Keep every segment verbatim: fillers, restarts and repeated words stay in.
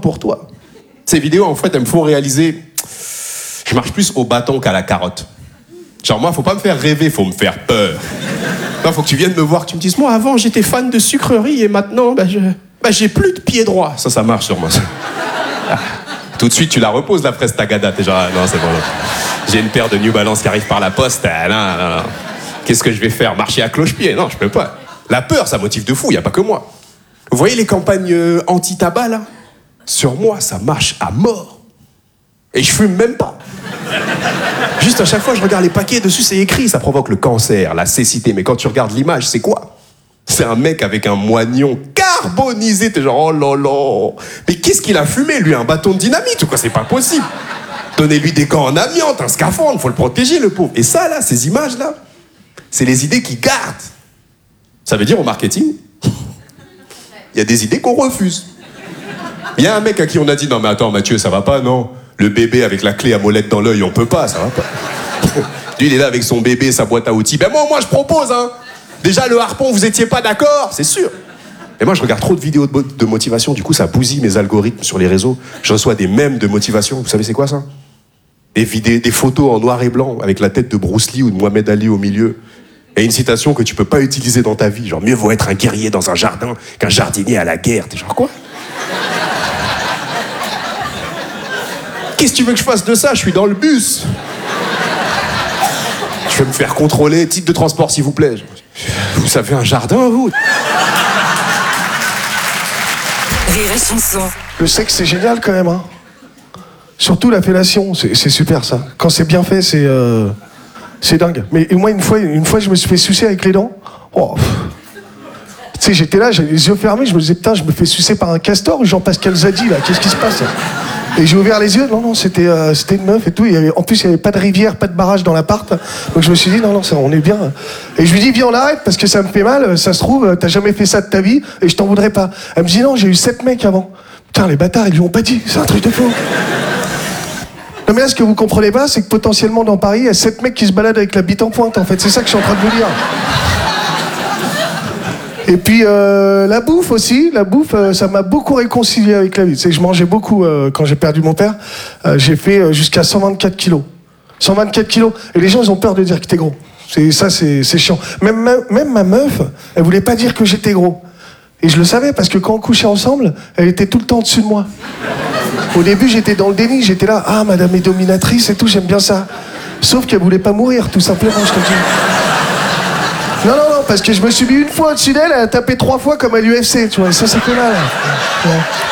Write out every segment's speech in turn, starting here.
pour toi. Ces vidéos, en fait, elles me font réaliser... Je marche plus au bâton qu'à la carotte. Genre, moi, faut pas me faire rêver, faut me faire peur. Il faut que tu viennes me voir, que tu me dises, moi, avant, j'étais fan de sucreries et maintenant, bah, je... bah, j'ai plus de pied droit. Ça, ça marche sur moi. Ah. Tout de suite, tu la reposes, la fraise tagada. T'es genre, ah, non, c'est bon. J'ai une paire de New Balance qui arrive par la poste. Ah, non, non, non. Qu'est-ce que je vais faire? Marcher à cloche-pied? Non, je peux pas. La peur, ça motive de fou, il n'y a pas que moi. Vous voyez les campagnes euh, anti-tabac, là? Sur moi, ça marche à mort. Et je fume même pas. Juste à chaque fois, je regarde les paquets, dessus, c'est écrit. Ça provoque le cancer, la cécité. Mais quand tu regardes l'image, c'est quoi? C'est un mec avec un moignon carbonisé. T'es genre, oh là là. Mais qu'est-ce qu'il a fumé, lui? Un bâton de dynamite ou quoi? C'est pas possible. Donnez-lui des gants en amiante, un scaphandre, faut le protéger, le pauvre. Et ça, là, ces images-là, c'est les idées qui gardent. Ça veut dire, au marketing, il y a des idées qu'on refuse. Il y a un mec à qui on a dit, non mais attends Mathieu, ça va pas, non? Le bébé avec la clé à molette dans l'œil, on peut pas, ça va pas. Lui, il est là avec son bébé, sa boîte à outils. Ben moi, moi, je propose, hein. Déjà, le harpon, vous étiez pas d'accord, c'est sûr. Et moi, je regarde trop de vidéos de, de motivation, du coup, ça bousille mes algorithmes sur les réseaux. Je reçois des mèmes de motivation. Vous savez, c'est quoi ça? Des, vidéos, des photos en noir et blanc, avec la tête de Bruce Lee ou de Mohamed Ali au milieu. Et une citation que tu peux pas utiliser dans ta vie. Genre, mieux vaut être un guerrier dans un jardin qu'un jardinier à la guerre. T'es genre, quoi? Qu'est-ce que tu veux que je fasse de ça? Je suis dans le bus. Je vais me faire contrôler. Titre de transport, s'il vous plaît. Vous avez un jardin, vous? Rire et chanson. Le sexe, c'est génial quand même, hein. Surtout la fellation, c'est, c'est super ça. Quand c'est bien fait, c'est euh, c'est dingue. Mais moi, une fois, une fois, je me suis fait sucer avec les dents. Oh, tu sais, j'étais là, j'avais les yeux fermés, je me disais, putain, je me fais sucer par un castor ou Jean-Pascal Zadi, là, qu'est-ce qui se passe? Et j'ai ouvert les yeux, non, non, c'était euh, c'était une meuf et tout. Il y avait, en plus, il n'y avait pas de rivière, pas de barrage dans l'appart. Donc je me suis dit, non, non, ça, on est bien. Et je lui dis, viens, on arrête, parce que ça me fait mal, ça se trouve, t'as jamais fait ça de ta vie, et je t'en voudrais pas. Elle me dit, non, j'ai eu sept mecs avant. Putain, les bâtards, ils lui ont pas dit, c'est un truc de fou. Non mais là, ce que vous comprenez pas, c'est que potentiellement dans Paris, il y a sept mecs qui se baladent avec la bite en pointe, en fait. C'est ça que je suis en train de vous dire. Et puis euh, la bouffe aussi, la bouffe, euh, ça m'a beaucoup réconcilié avec la vie. Tu sais, je mangeais beaucoup euh, quand j'ai perdu mon père. Euh, j'ai fait euh, jusqu'à cent vingt-quatre kilos. cent vingt-quatre kilos. Et les gens, ils ont peur de dire que t'es gros. C'est, ça, c'est, c'est chiant. Même, même, même ma meuf, elle voulait pas dire que j'étais gros. Et je le savais parce que quand on couchait ensemble, elle était tout le temps au-dessus de moi. Au début, j'étais dans le déni. J'étais là, ah, madame est dominatrice et tout, j'aime bien ça. Sauf qu'elle voulait pas mourir, tout simplement, je te dis. Non, non, non, parce que je me suis mis une fois au-dessus d'elle, elle a tapé trois fois comme à l'U F C, tu vois, et ça, c'est que mal. Ouais.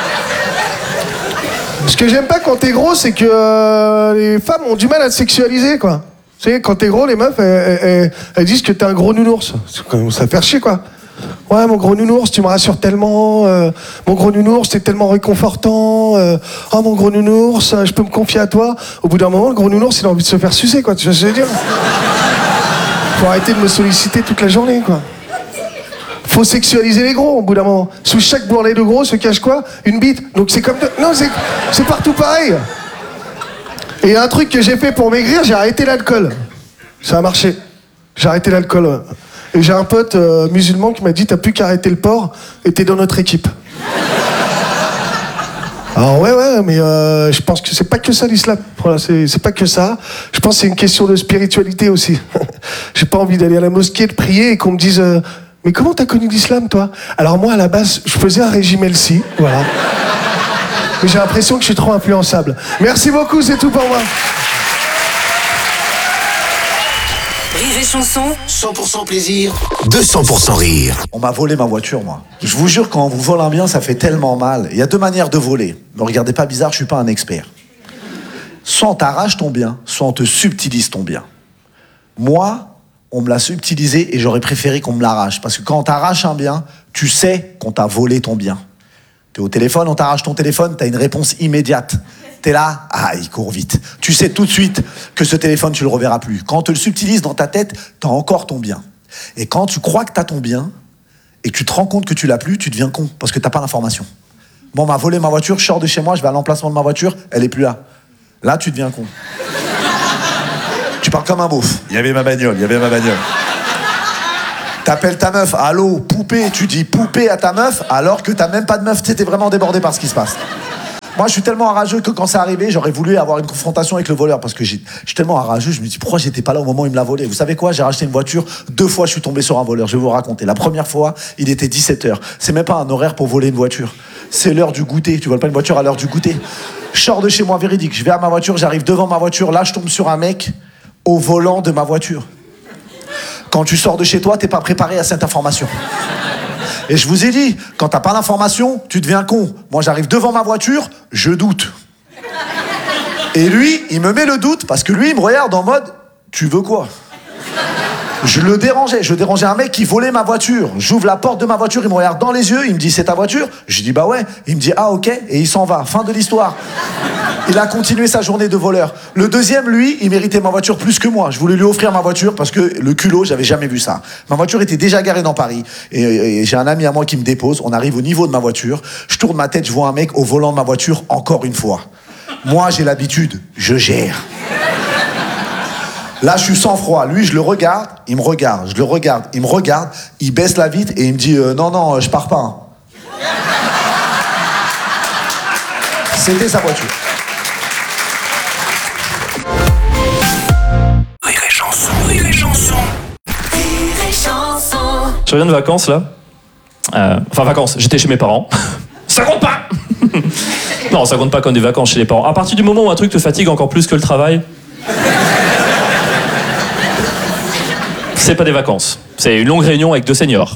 Ce que j'aime pas quand t'es gros, c'est que euh, les femmes ont du mal à te sexualiser, quoi. Tu sais, quand t'es gros, les meufs, elles, elles, elles, elles disent que t'es un gros nounours. Ça fait chier, quoi. Ouais, mon gros nounours, tu me rassures tellement. Euh, mon gros nounours, t'es tellement réconfortant. Euh, oh, mon gros nounours, je peux me confier à toi. Au bout d'un moment, le gros nounours, il a envie de se faire sucer, quoi. Tu vois ce que je veux dire? Faut arrêter de me solliciter toute la journée, quoi. Faut sexualiser les gros, au bout d'un moment. Sous chaque bourrelet de gros se cache quoi? Une bite. Donc c'est comme... De... Non, c'est... c'est partout pareil. Et il y a un truc que j'ai fait pour maigrir, j'ai arrêté l'alcool. Ça a marché. J'ai arrêté l'alcool, ouais. Et j'ai un pote euh, musulman qui m'a dit, t'as plus qu'à arrêter le porc et t'es dans notre équipe. Alors ouais, ouais, mais euh, je pense que c'est pas que ça l'islam. Voilà, c'est, c'est pas que ça. Je pense que c'est une question de spiritualité aussi. J'ai pas envie d'aller à la mosquée, de prier et qu'on me dise euh, mais comment t'as connu l'islam, toi? Alors moi, à la base, je faisais un régime L C, voilà. Mais j'ai l'impression que je suis trop influençable. Merci beaucoup, c'est tout pour moi. Rire et chanson, cent pour cent plaisir, deux cents pour cent rire. On m'a volé ma voiture, moi. Je vous jure, quand on vous vole un bien, ça fait tellement mal. Il y a deux manières de voler. Ne regardez pas bizarre, je suis pas un expert. Soit on t'arrache ton bien, soit on te subtilise ton bien. Moi, on me l'a subtilisé et j'aurais préféré qu'on me l'arrache. Parce que quand on t'arrache un bien, tu sais qu'on t'a volé ton bien. T'es au téléphone, on t'arrache ton téléphone, t'as une réponse immédiate. T'es là, ah, il court vite. Tu sais tout de suite que ce téléphone, tu le reverras plus. Quand on te le subtilise dans ta tête, t'as encore ton bien. Et quand tu crois que t'as ton bien, et que tu te rends compte que tu l'as plus, tu deviens con, parce que t'as pas l'information. Bon, on m'a volé ma voiture, je sors de chez moi, je vais à l'emplacement de ma voiture, elle est plus là. Là, tu deviens con. Tu parles comme un beauf. Il y avait ma bagnole, il y avait ma bagnole. T'appelles ta meuf, allô, poupée, tu dis poupée à ta meuf, alors que t'as même pas de meuf, tu sais, t'es vraiment débordé par ce qui se passe. Moi, je suis tellement enrageux que quand c'est arrivé, j'aurais voulu avoir une confrontation avec le voleur parce que j'ai- je suis tellement enrageux, je me dis pourquoi j'étais pas là au moment où il me l'a volé. Vous savez quoi? J'ai racheté une voiture, deux fois je suis tombé sur un voleur, je vais vous raconter. La première fois, il était dix-sept heures. C'est même pas un horaire pour voler une voiture. C'est l'heure du goûter. Tu voles pas une voiture à l'heure du goûter. Je sors de chez moi, véridique. Je vais à ma voiture, j'arrive devant ma voiture, là je tombe sur un mec au volant de ma voiture. Quand tu sors de chez toi, t'es pas préparé à cette information. Et je vous ai dit, quand t'as pas l'information, tu deviens con. Moi, j'arrive devant ma voiture, je doute. Et lui, il me met le doute parce que lui, il me regarde en mode, tu veux quoi? Je le dérangeais, je dérangeais un mec qui volait ma voiture. J'ouvre la porte de ma voiture, il me regarde dans les yeux, il me dit, c'est ta voiture? Je dis, bah ouais. Il me dit, ah ok, et il s'en va. Fin de l'histoire. Il a continué sa journée de voleur. Le deuxième, lui, il méritait ma voiture plus que moi. Je voulais lui offrir ma voiture parce que le culot, j'avais jamais vu ça. Ma voiture était déjà garée dans Paris. Et, et j'ai un ami à moi qui me dépose. On arrive au niveau de ma voiture. Je tourne ma tête, je vois un mec au volant de ma voiture encore une fois. Moi, j'ai l'habitude. Je gère. Là, je suis sans froid. Lui, je le regarde, il me regarde, je le regarde, il me regarde, il baisse la vitre et il me dit euh, non, non, je pars pas. Hein. C'était sa voiture. Rire et chanson, rire et chanson. Rire et chanson. Je reviens de vacances là. Euh, enfin vacances, j'étais chez mes parents. Ça compte pas. Non, ça compte pas comme des vacances chez les parents. À partir du moment où un truc te fatigue encore plus que le travail, c'est pas des vacances. C'est une longue réunion avec deux seniors.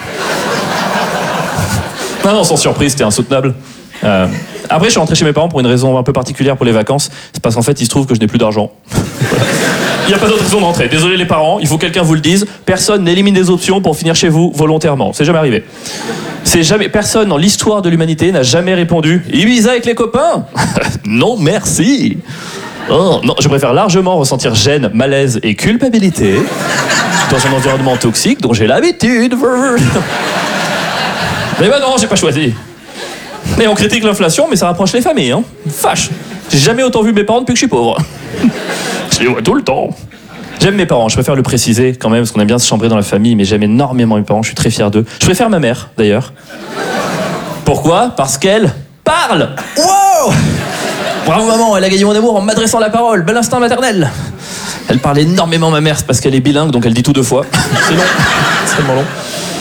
Non, non, sans surprise, c'était insoutenable. Euh, après, je suis rentré chez mes parents pour une raison un peu particulière pour les vacances. C'est parce qu'en fait, il se trouve que je n'ai plus d'argent. Il n'y a pas d'autre raison de rentrer. Désolé les parents, il faut que quelqu'un vous le dise. Personne n'élimine des options pour finir chez vous volontairement. C'est jamais arrivé. C'est jamais... Personne dans l'histoire de l'humanité n'a jamais répondu « Ibiza avec les copains ?» Non, merci. Oh, non, je préfère largement ressentir gêne, malaise et culpabilité dans un environnement toxique dont j'ai l'habitude. Mais bah non, j'ai pas choisi. Mais on critique l'inflation, mais ça rapproche les familles, hein. Vache. J'ai jamais autant vu mes parents depuis que je suis pauvre. Je les vois tout le temps. J'aime mes parents, je préfère le préciser quand même, parce qu'on aime bien se chambrer dans la famille, mais j'aime énormément mes parents, je suis très fier d'eux. Je préfère ma mère, d'ailleurs. Pourquoi? Parce qu'elle parle. Wow! Bravo maman, elle a gagné mon amour en m'adressant la parole. Bel instinct maternel. Elle parle énormément ma mère, c'est parce qu'elle est bilingue, donc elle dit tout deux fois. C'est long, c'est tellement long.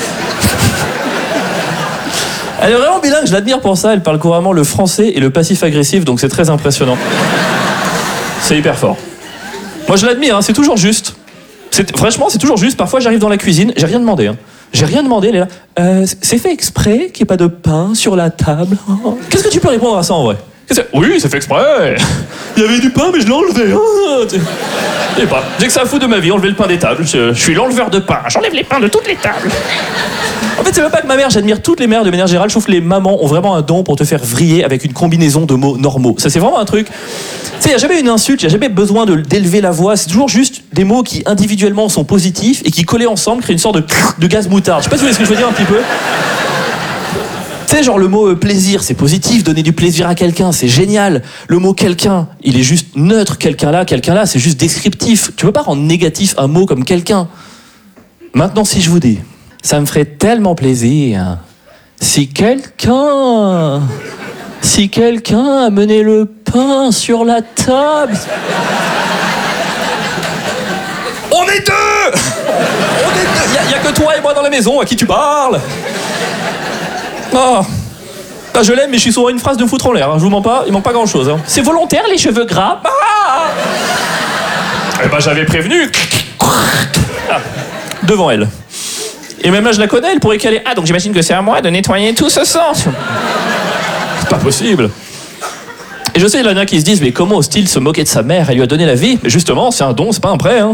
Elle est vraiment bilingue, je l'admire pour ça. Elle parle couramment le français et le passif agressif, donc c'est très impressionnant. C'est hyper fort. Moi je l'admire, hein, c'est toujours juste. C'est, franchement, c'est toujours juste. Parfois j'arrive dans la cuisine, j'ai rien demandé. Hein. J'ai rien demandé, elle est là. Euh, c'est fait exprès qu'il n'y ait pas de pain sur la table. Oh. Qu'est-ce que tu peux répondre à ça en vrai? Qu'est-ce que... Oui, c'est fait exprès. Il y avait du pain, mais je l'ai enlevé. Oh, je sais pas. J'ai que ça à foutre de ma vie, enlever le pain des tables. Je, je suis l'enleveur de pain. J'enlève les pains de toutes les tables. En fait, c'est même pas que ma mère, j'admire toutes les mères de manière générale. Je trouve que les mamans ont vraiment un don pour te faire vriller avec une combinaison de mots normaux. Ça, c'est vraiment un truc. Tu sais, il n'y a jamais une insulte, il n'y a jamais besoin de, d'élever la voix. C'est toujours juste des mots qui individuellement sont positifs et qui collés ensemble créent une sorte de, de gaz moutarde. Je sais pas si vous voyez ce que je veux dire un petit peu. Tu sais, genre le mot euh, plaisir, c'est positif, donner du plaisir à quelqu'un, c'est génial. Le mot quelqu'un, il est juste neutre, quelqu'un là, quelqu'un là, c'est juste descriptif. Tu peux pas rendre négatif un mot comme quelqu'un. Maintenant, si je vous dis, ça me ferait tellement plaisir si quelqu'un, si quelqu'un amenait le pain sur la table. On est deux. On est deux. Il y, y a que toi et moi dans la maison, à qui tu parles? Oh. Bah, je l'aime, mais je suis souvent une phrase de foutre en l'air. Hein. Je vous mens pas, il manque pas grand chose. Hein. C'est volontaire, les cheveux gras. Ah. Eh ben, j'avais prévenu. Ah. Devant elle. Et même là, je la connais, elle pourrait caler. Ah, donc j'imagine que c'est à moi de nettoyer tout ce sang. C'est pas possible. Et je sais, il y en a qui se disent, mais comment ose-t-il se moquer de sa mère? Elle lui a donné la vie. Mais justement, c'est un don, c'est pas un prêt. Hein.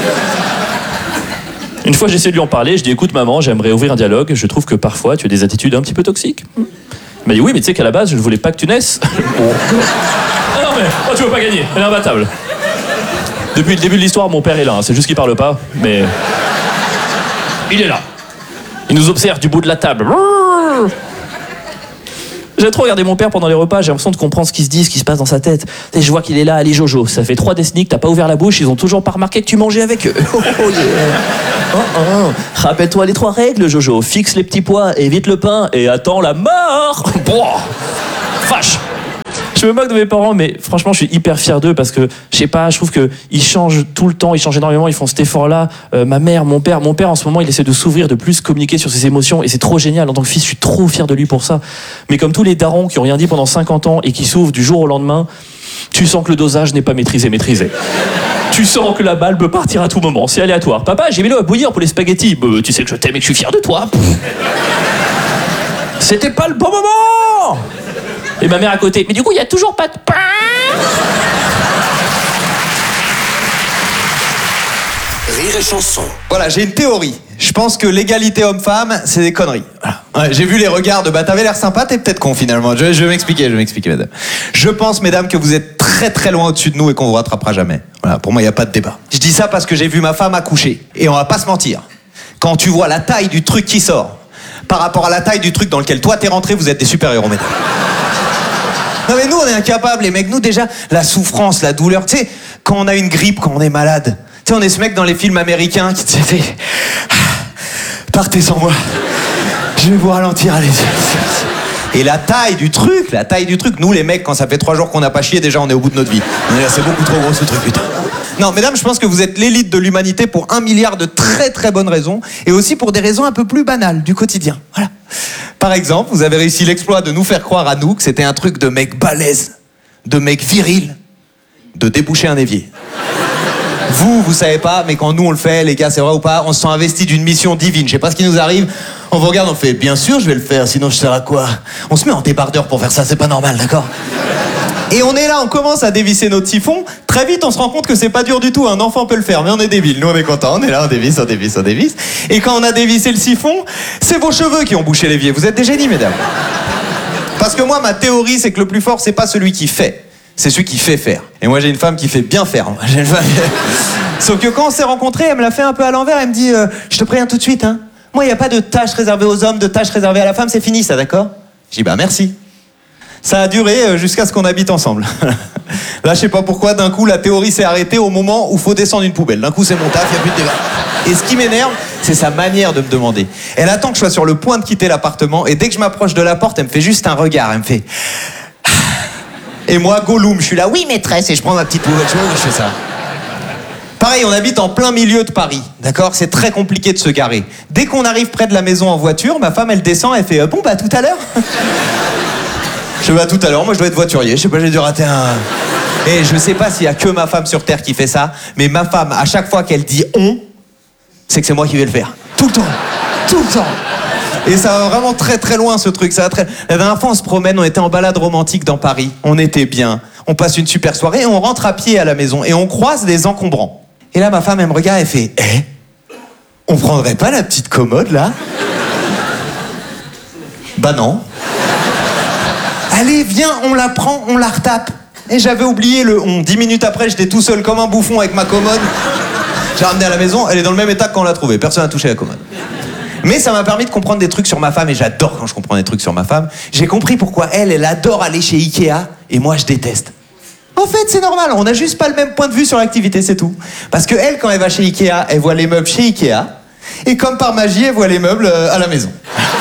Une fois, j'essaie de lui en parler, je dis, écoute maman, j'aimerais ouvrir un dialogue, je trouve que parfois tu as des attitudes un petit peu toxiques. Elle m'a dit, oui, mais tu sais qu'à la base, je ne voulais pas que tu naisses. Oh. Ah non, mais oh, tu veux pas gagner, elle est imbattable. Depuis le début de l'histoire, mon père est là, hein. C'est juste qu'il parle pas, mais... Il est là. Il nous observe du bout de la table. J'ai trop regardé mon père pendant les repas, j'ai l'impression de comprendre ce qui se dit, ce qui se passe dans sa tête. Et je vois qu'il est là, allez Jojo, ça fait trois décennies que t'as pas ouvert la bouche, ils ont toujours pas remarqué que tu mangeais avec eux. Oh, oh, yeah. oh, oh. Rappelle-toi les trois règles, Jojo. Fixe les petits pois, évite le pain et attends la mort. Boah. Vache. Je me moque de mes parents, mais franchement, je suis hyper fier d'eux parce que, je sais pas, je trouve qu'ils changent tout le temps, ils changent énormément, ils font cet effort-là. Euh, ma mère, mon père, mon père, en ce moment, il essaie de s'ouvrir, de plus communiquer sur ses émotions et c'est trop génial. En tant que fils, je suis trop fier de lui pour ça. Mais comme tous les darons qui ont rien dit pendant cinquante ans et qui s'ouvrent du jour au lendemain, tu sens que le dosage n'est pas maîtrisé, maîtrisé. Tu sens que la balle peut partir à tout moment, c'est aléatoire. Papa, j'ai mis l'eau à bouillir pour les spaghettis. Bah, tu sais que je t'aime et que je suis fier de toi. C'était pas le bon moment. Et ma mère à côté, mais du coup, il y a toujours pas de pain. Rire et chanson. Voilà, j'ai une théorie. Je pense que l'égalité homme-femme, c'est des conneries. Voilà. Ouais, j'ai vu les regards de bah t'avais l'air sympa, t'es peut-être con finalement. Je, je vais m'expliquer, je vais m'expliquer, madame. Je pense, mesdames, que vous êtes très très loin au-dessus de nous et qu'on vous rattrapera jamais. Voilà, pour moi, il n'y a pas de débat. Je dis ça parce que j'ai vu ma femme accoucher. Et on va pas se mentir. Quand tu vois la taille du truc qui sort, par rapport à la taille du truc dans lequel toi t'es rentré, vous êtes des super-héros, mesdames. Non mais nous, on est incapables, les mecs. Nous, déjà, la souffrance, la douleur. Tu sais, quand on a une grippe, quand on est malade. Tu sais, on est ce mec dans les films américains qui te fait... Partez sans moi. Je vais vous ralentir, allez-y. Et la taille du truc, la taille du truc. Nous, les mecs, quand ça fait trois jours qu'on n'a pas chié, déjà, on est au bout de notre vie. C'est beaucoup trop gros, ce truc, putain. Non, mesdames, je pense que vous êtes l'élite de l'humanité pour un milliard de très très bonnes raisons. Et aussi pour des raisons un peu plus banales, du quotidien. Voilà. Par exemple, vous avez réussi l'exploit de nous faire croire à nous que c'était un truc de mec balèze, de mec viril, de déboucher un évier. Vous, vous savez pas, mais quand nous on le fait, les gars, c'est vrai ou pas, on se sent investi d'une mission divine. Je sais pas ce qui nous arrive. On vous regarde, on fait, bien sûr, je vais le faire, sinon je sers à quoi? On se met en débardeur pour faire ça, c'est pas normal, d'accord? Et on est là, on commence à dévisser notre siphon. Très vite, on se rend compte que c'est pas dur du tout. Un enfant peut le faire, mais on est débile. Nous, on est contents. On est là, on dévisse, on dévisse, on dévisse. Et quand on a dévissé le siphon, c'est vos cheveux qui ont bouché l'évier. Vous êtes des génies, mesdames. Parce que moi, ma théorie, c'est que le plus fort, c'est pas celui qui fait. C'est celui qui fait faire. Et moi, j'ai une femme qui fait bien faire. J'ai une femme... Sauf que quand on s'est rencontrés, elle me l'a fait un peu à l'envers. Elle me dit, euh, je te préviens tout de suite, hein. Moi, il n'y a pas de tâches réservées aux hommes, de tâches réservées à la femme. C'est fini, ça, d'accord? J'ai dit, bah, merci. Ça a duré jusqu'à ce qu'on habite ensemble. Là, je sais pas pourquoi, d'un coup, la théorie s'est arrêtée au moment où faut descendre une poubelle. D'un coup, c'est mon taf, il n'y a plus de débat. Et ce qui m'énerve, c'est sa manière de me demander. Elle attend que je sois sur le point de quitter l'appartement, et dès que je m'approche de la porte, elle me fait juste un regard. Elle me fait... Et moi, Gollum, je suis là, oui, maîtresse, et je prends ma petite poubelle, je fais ça. Pareil, on habite en plein milieu de Paris, d'accord? C'est très compliqué de se garer. Dès qu'on arrive près de la maison en voiture, ma femme, elle descend, elle fait, bon, bah, tout à l'heure. Je vais à tout à l'heure, moi je dois être voiturier, je sais pas, j'ai dû rater un... Et je sais pas s'il y a que ma femme sur Terre qui fait ça, mais ma femme, à chaque fois qu'elle dit « on », c'est que c'est moi qui vais le faire. Tout le temps. Tout le temps. Et ça va vraiment très très loin ce truc. Ça va très... La dernière fois on se promène, on était en balade romantique dans Paris, on était bien, on passe une super soirée et on rentre à pied à la maison et on croise des encombrants. Et là ma femme elle me regarde et fait « Eh, on prendrait pas la petite commode là ?» Bah non. Allez, viens, on la prend, on la retape. Et j'avais oublié le on. Dix minutes après, j'étais tout seul comme un bouffon avec ma commode. J'ai ramené à la maison, elle est dans le même état que quand on l'a trouvée. Personne n'a touché la commode. Mais ça m'a permis de comprendre des trucs sur ma femme, et j'adore quand je comprends des trucs sur ma femme. J'ai compris pourquoi elle, elle adore aller chez Ikea, et moi, je déteste. En fait, c'est normal, on n'a juste pas le même point de vue sur l'activité, c'est tout. Parce que elle, quand elle va chez Ikea, elle voit les meubles chez Ikea, et comme par magie, elle voit les meubles à la maison.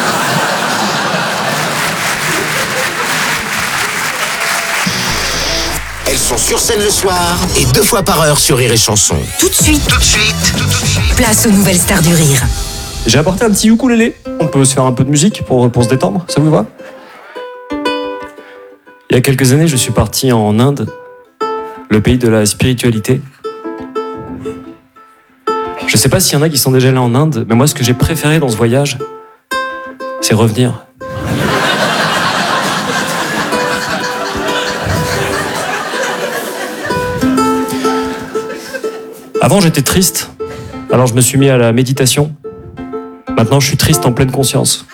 Elles sont sur scène le soir et deux fois par heure sur Rire et Chanson. Tout de suite, Tout de suite, tout de suite. place aux nouvelles stars du rire. J'ai apporté un petit ukulélé. On peut se faire un peu de musique pour, pour se détendre, ça vous va? Il y a quelques années, je suis parti en Inde, le pays de la spiritualité. Je sais pas s'il y en a qui sont déjà allés en Inde, mais moi, ce que j'ai préféré dans ce voyage, c'est revenir. Avant, j'étais triste, alors je me suis mis à la méditation. Maintenant, je suis triste en pleine conscience.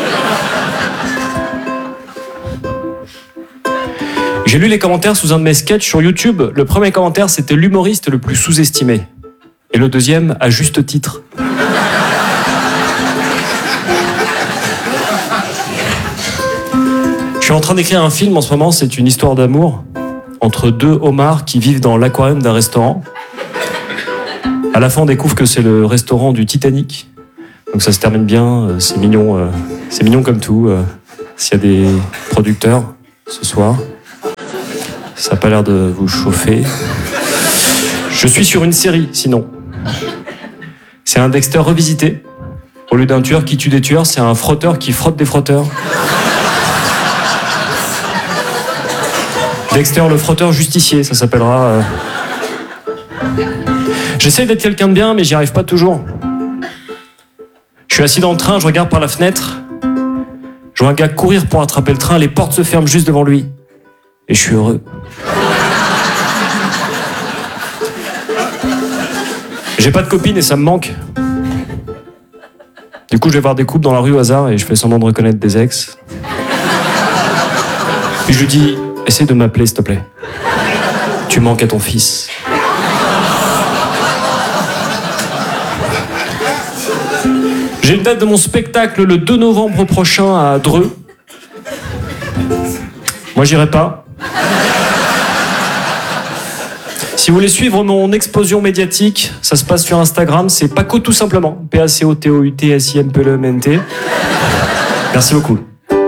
J'ai lu les commentaires sous un de mes sketchs sur YouTube. Le premier commentaire, c'était l'humoriste le plus sous-estimé. Et le deuxième, à juste titre. Je suis en train d'écrire un film en ce moment, c'est une histoire d'amour entre deux homards qui vivent dans l'aquarium d'un restaurant. À la fin, on découvre que c'est le restaurant du Titanic. Donc ça se termine bien, c'est mignon, euh, c'est mignon comme tout. Euh, S'il y a des producteurs ce soir. Ça n'a pas l'air de vous chauffer. Je suis sur une série, sinon. C'est un Dexter revisité. Au lieu d'un tueur qui tue des tueurs, c'est un frotteur qui frotte des frotteurs. Dexter le frotteur justicier, ça s'appellera. Euh... J'essaie d'être quelqu'un de bien, mais j'y arrive pas toujours. Je suis assis dans le train, je regarde par la fenêtre. Je vois un gars courir pour attraper le train, les portes se ferment juste devant lui. Et je suis heureux. J'ai pas de copine et ça me manque. Du coup, je vais voir des couples dans la rue au hasard et je fais semblant de reconnaître des ex. Puis je lui dis, essaie de m'appeler, s'il te plaît. Tu manques à ton fils. J'ai une date de mon spectacle le deux novembre prochain à Dreux. Moi, j'irai pas. Si vous voulez suivre mon explosion médiatique, ça se passe sur Instagram, c'est Paco tout simplement. P A C O T O U T S I M P L E M N T. Merci beaucoup.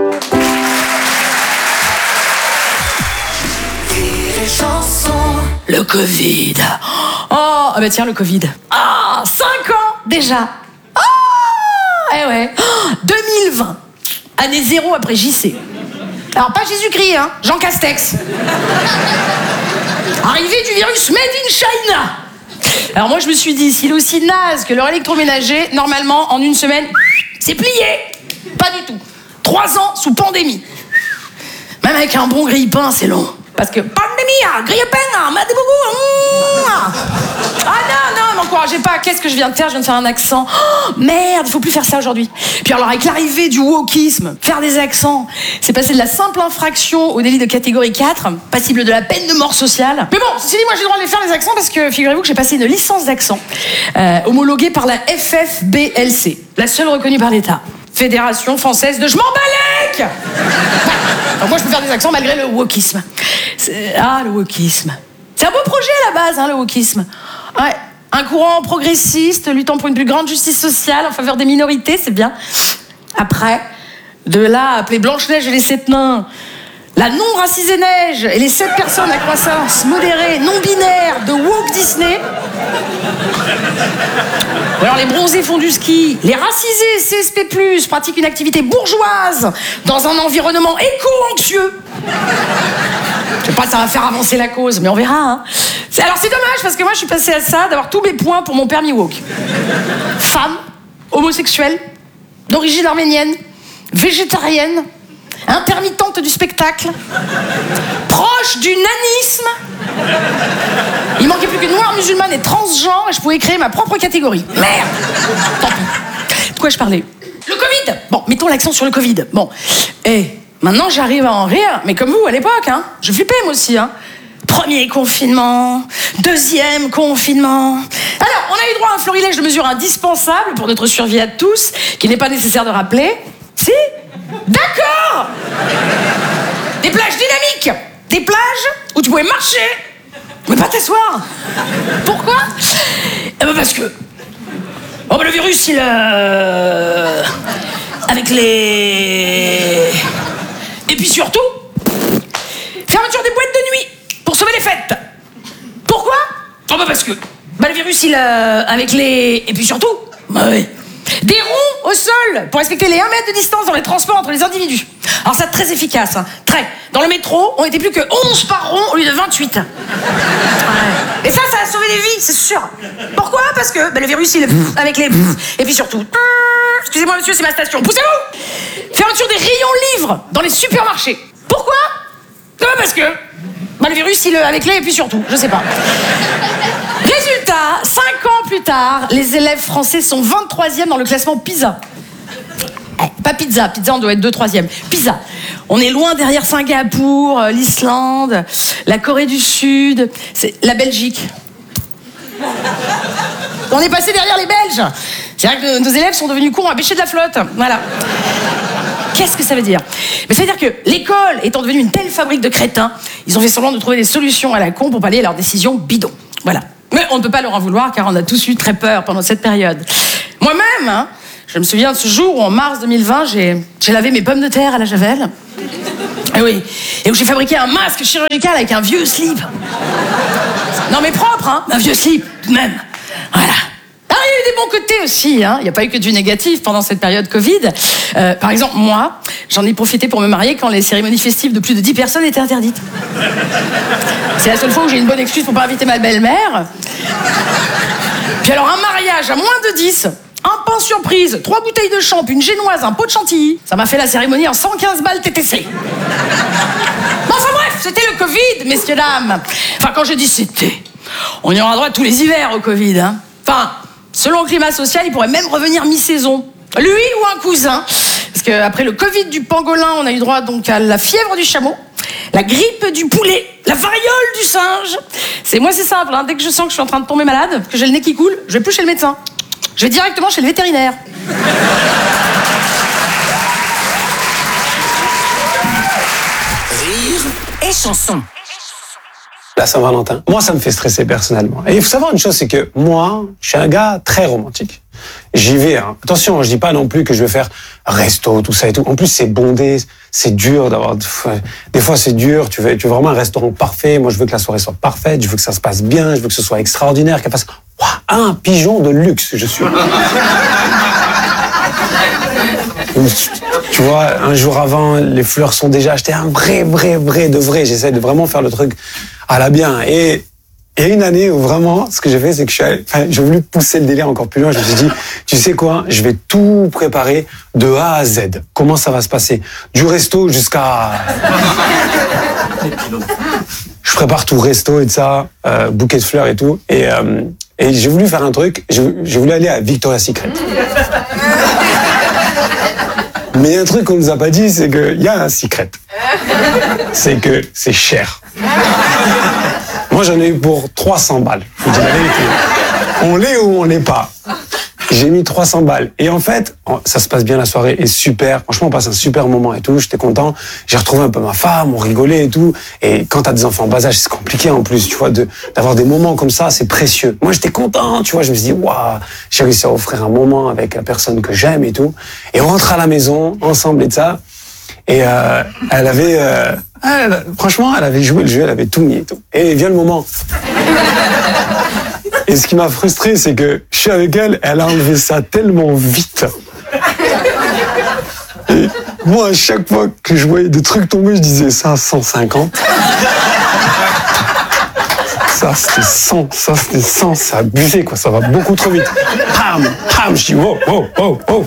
Le Covid. Oh, ah bah tiens, le Covid. Ah, cinq ans déjà. Ah, eh ouais. Oh, deux mille vingt. Année zéro après J C. Alors pas Jésus-Christ, hein, Jean Castex. Arrivée du virus Made in China. Alors moi je me suis dit, s'il est aussi naze que leur électroménager, normalement en une semaine, c'est plié. Pas du tout. Trois ans sous pandémie. Même avec un bon grille-pain, c'est long. Parce que pandémie, grille-pain, m'a des boubous. Ah non, non, m'encouragez pas. Qu'est-ce que je viens de faire? Je viens de faire un accent. Oh, merde, il faut plus faire ça aujourd'hui. Puis alors avec l'arrivée du wokisme, faire des accents, c'est passé de la simple infraction au délit de catégorie quatre, passible de la peine de mort sociale. Mais bon, ceci dit, moi j'ai le droit de les faire les accents parce que figurez-vous que j'ai passé une licence d'accent euh, homologuée par la F F B L C, la seule reconnue par l'État. Fédération française de je m'en balèque. Alors moi je peux faire des accents malgré le wokisme. C'est... Ah, le wokisme. C'est un beau projet à la base, hein, le wokisme. Ouais. Un courant progressiste luttant pour une plus grande justice sociale en faveur des minorités, c'est bien. Après, de là à appeler Blanche-Neige et les sept nains, la non-racisée neige et les sept personnes à croissance modérée, non-binaire de woke Disney. Ou alors les bronzés font du ski, les racisés C S P plus, pratiquent une activité bourgeoise dans un environnement éco-anxieux. Je sais pas si ça va faire avancer la cause, mais on verra. Hein. Alors c'est dommage parce que moi je suis passée à ça d'avoir tous mes points pour mon permis woke. Femme, homosexuelle, d'origine arménienne, végétarienne, intermittente du spectacle, proche du nanisme. Il manquait plus que noire, musulmane et transgenre et je pouvais créer ma propre catégorie. Merde. Tant pis. De quoi je parlais? Le Covid. Bon, mettons l'accent sur le Covid. Bon, et maintenant j'arrive à en rire, mais comme vous à l'époque, hein. Je flippais moi aussi, hein. Premier confinement, deuxième confinement. Alors, on a eu droit à un florilège de mesures indispensables pour notre survie à tous, qu'il n'est pas nécessaire de rappeler. Si? D'accord! Des plages dynamiques, des plages où tu pouvais marcher, mais pas t'asseoir. Pourquoi? Eh ben parce que... Oh ben le virus, il... Euh... Avec les... Et puis surtout, fermeture des boîtes de nuit pour sauver les fêtes. Pourquoi? Oh bah parce que bah le virus il euh, avec les et puis surtout bah oui, des ronds au sol pour respecter les un mètre de distance dans les transports entre les individus. Alors ça très efficace, hein. Très. Dans le métro, on était plus que onze par rond au lieu de vingt-huit. Ouais. Et ça, ça a sauvé des vies, c'est sûr. Pourquoi? Parce que bah, le virus il avec les et puis surtout. Excusez-moi monsieur, c'est ma station. Poussez-vous. Fermeture des rayons livres dans les supermarchés. Pourquoi? Non, parce que bah, le virus, il avec les et puis surtout, je sais pas. Résultat, cinq ans plus tard, les élèves français sont vingt-troisième dans le classement PISA. Eh, pas pizza, pizza on doit être deux troisième. PISA. On est loin derrière Singapour, l'Islande, la Corée du Sud, c'est la Belgique. On est passé derrière les Belges. C'est-à-dire que nos élèves sont devenus cons à bêcher de la flotte. Voilà. Qu'est-ce que ça veut dire? Mais ça veut dire que l'école étant devenue une telle fabrique de crétins, ils ont fait semblant de trouver des solutions à la con pour pallier à leurs décisions bidons. Voilà. Mais on ne peut pas leur en vouloir car on a tous eu très peur pendant cette période. Moi-même, hein, je me souviens de ce jour où en mars deux mille vingt, j'ai, j'ai lavé mes pommes de terre à la javel. Ah oui. Et où j'ai fabriqué un masque chirurgical avec un vieux slip. Non mais propre, hein, un vieux slip, tout de même. Voilà. Ah, il y a eu des bons côtés aussi, hein. Il n'y a pas eu que du négatif pendant cette période Covid. Euh, par exemple, moi, j'en ai profité pour me marier quand les cérémonies festives de plus de dix personnes étaient interdites. C'est la seule fois où j'ai une bonne excuse pour pas inviter ma belle-mère. Puis alors, un mariage à moins de dix, un pain surprise, trois bouteilles de champ, une génoise, un pot de chantilly. Ça m'a fait la cérémonie en cent quinze balles T T C. Bon, enfin bref, c'était le Covid, messieurs, dames. Enfin, quand je dis c'était, on y aura droit tous les hivers au Covid, hein. Enfin, selon le climat social, il pourrait même revenir mi-saison. Lui ou un cousin. Parce qu'après le Covid du pangolin, on a eu droit donc à la fièvre du chameau, la grippe du poulet, la variole du singe. C'est moi, c'est simple, hein. Dès que je sens que je suis en train de tomber malade, que j'ai le nez qui coule, je vais plus chez le médecin. Je vais directement chez le vétérinaire. Rire et chanson. La Saint-Valentin, moi ça me fait stresser personnellement. Et il faut savoir une chose, c'est que moi, je suis un gars très romantique. J'y vais, hein. Attention, je dis pas non plus que je vais faire resto, tout ça et tout. En plus, c'est bondé, c'est dur d'avoir... Des fois, c'est dur, tu veux, tu veux vraiment un restaurant parfait. Moi, je veux que la soirée soit parfaite, je veux que ça se passe bien, je veux que ce soit extraordinaire, qu'elle fasse... Ouah, un pigeon de luxe, je suis. Tu vois, un jour avant, les fleurs sont déjà achetées, un vrai, vrai, vrai de vrai. J'essaie de vraiment faire le truc à la bien. Et il y a une année où vraiment, ce que j'ai fait, c'est que je suis allé, enfin, j'ai voulu pousser le délire encore plus loin. Je me suis dit, tu sais quoi, je vais tout préparer de A à Z. Comment ça va se passer? Du resto jusqu'à... Je prépare tout, resto et de ça, euh, bouquet de fleurs et tout. Et, euh, et j'ai voulu faire un truc, j'ai, j'ai voulu aller à Victoria's Secret. Mais il y a un truc qu'on nous a pas dit, c'est qu'il y a un secret. C'est que c'est cher. Moi, j'en ai eu pour trois cents balles. Je vous dis la vérité. On l'est ou on l'est pas. J'ai mis trois cents balles. Et en fait, ça se passe bien, la soirée est super. Franchement, on passe un super moment et tout. J'étais content. J'ai retrouvé un peu ma femme, on rigolait et tout. Et quand t'as des enfants en bas âge, c'est compliqué en plus, tu vois, de, d'avoir des moments comme ça, c'est précieux. Moi, j'étais content, tu vois. Je me suis dit, waouh, j'ai réussi à offrir un moment avec la personne que j'aime et tout. Et on rentre à la maison, ensemble et de ça. Et euh, elle avait... Euh, elle, franchement, elle avait joué le jeu, elle avait tout mis et tout. Et vient le moment. Et ce qui m'a frustré, c'est que je suis avec elle, elle a enlevé ça tellement vite. Et moi, à chaque fois que je voyais des trucs tomber, je disais ça à cent cinquante. Ça, c'était cent, ça, c'était cent, c'est abusé, quoi, ça va beaucoup trop vite. Pam, pam, je dis wow, wow, wow, wow.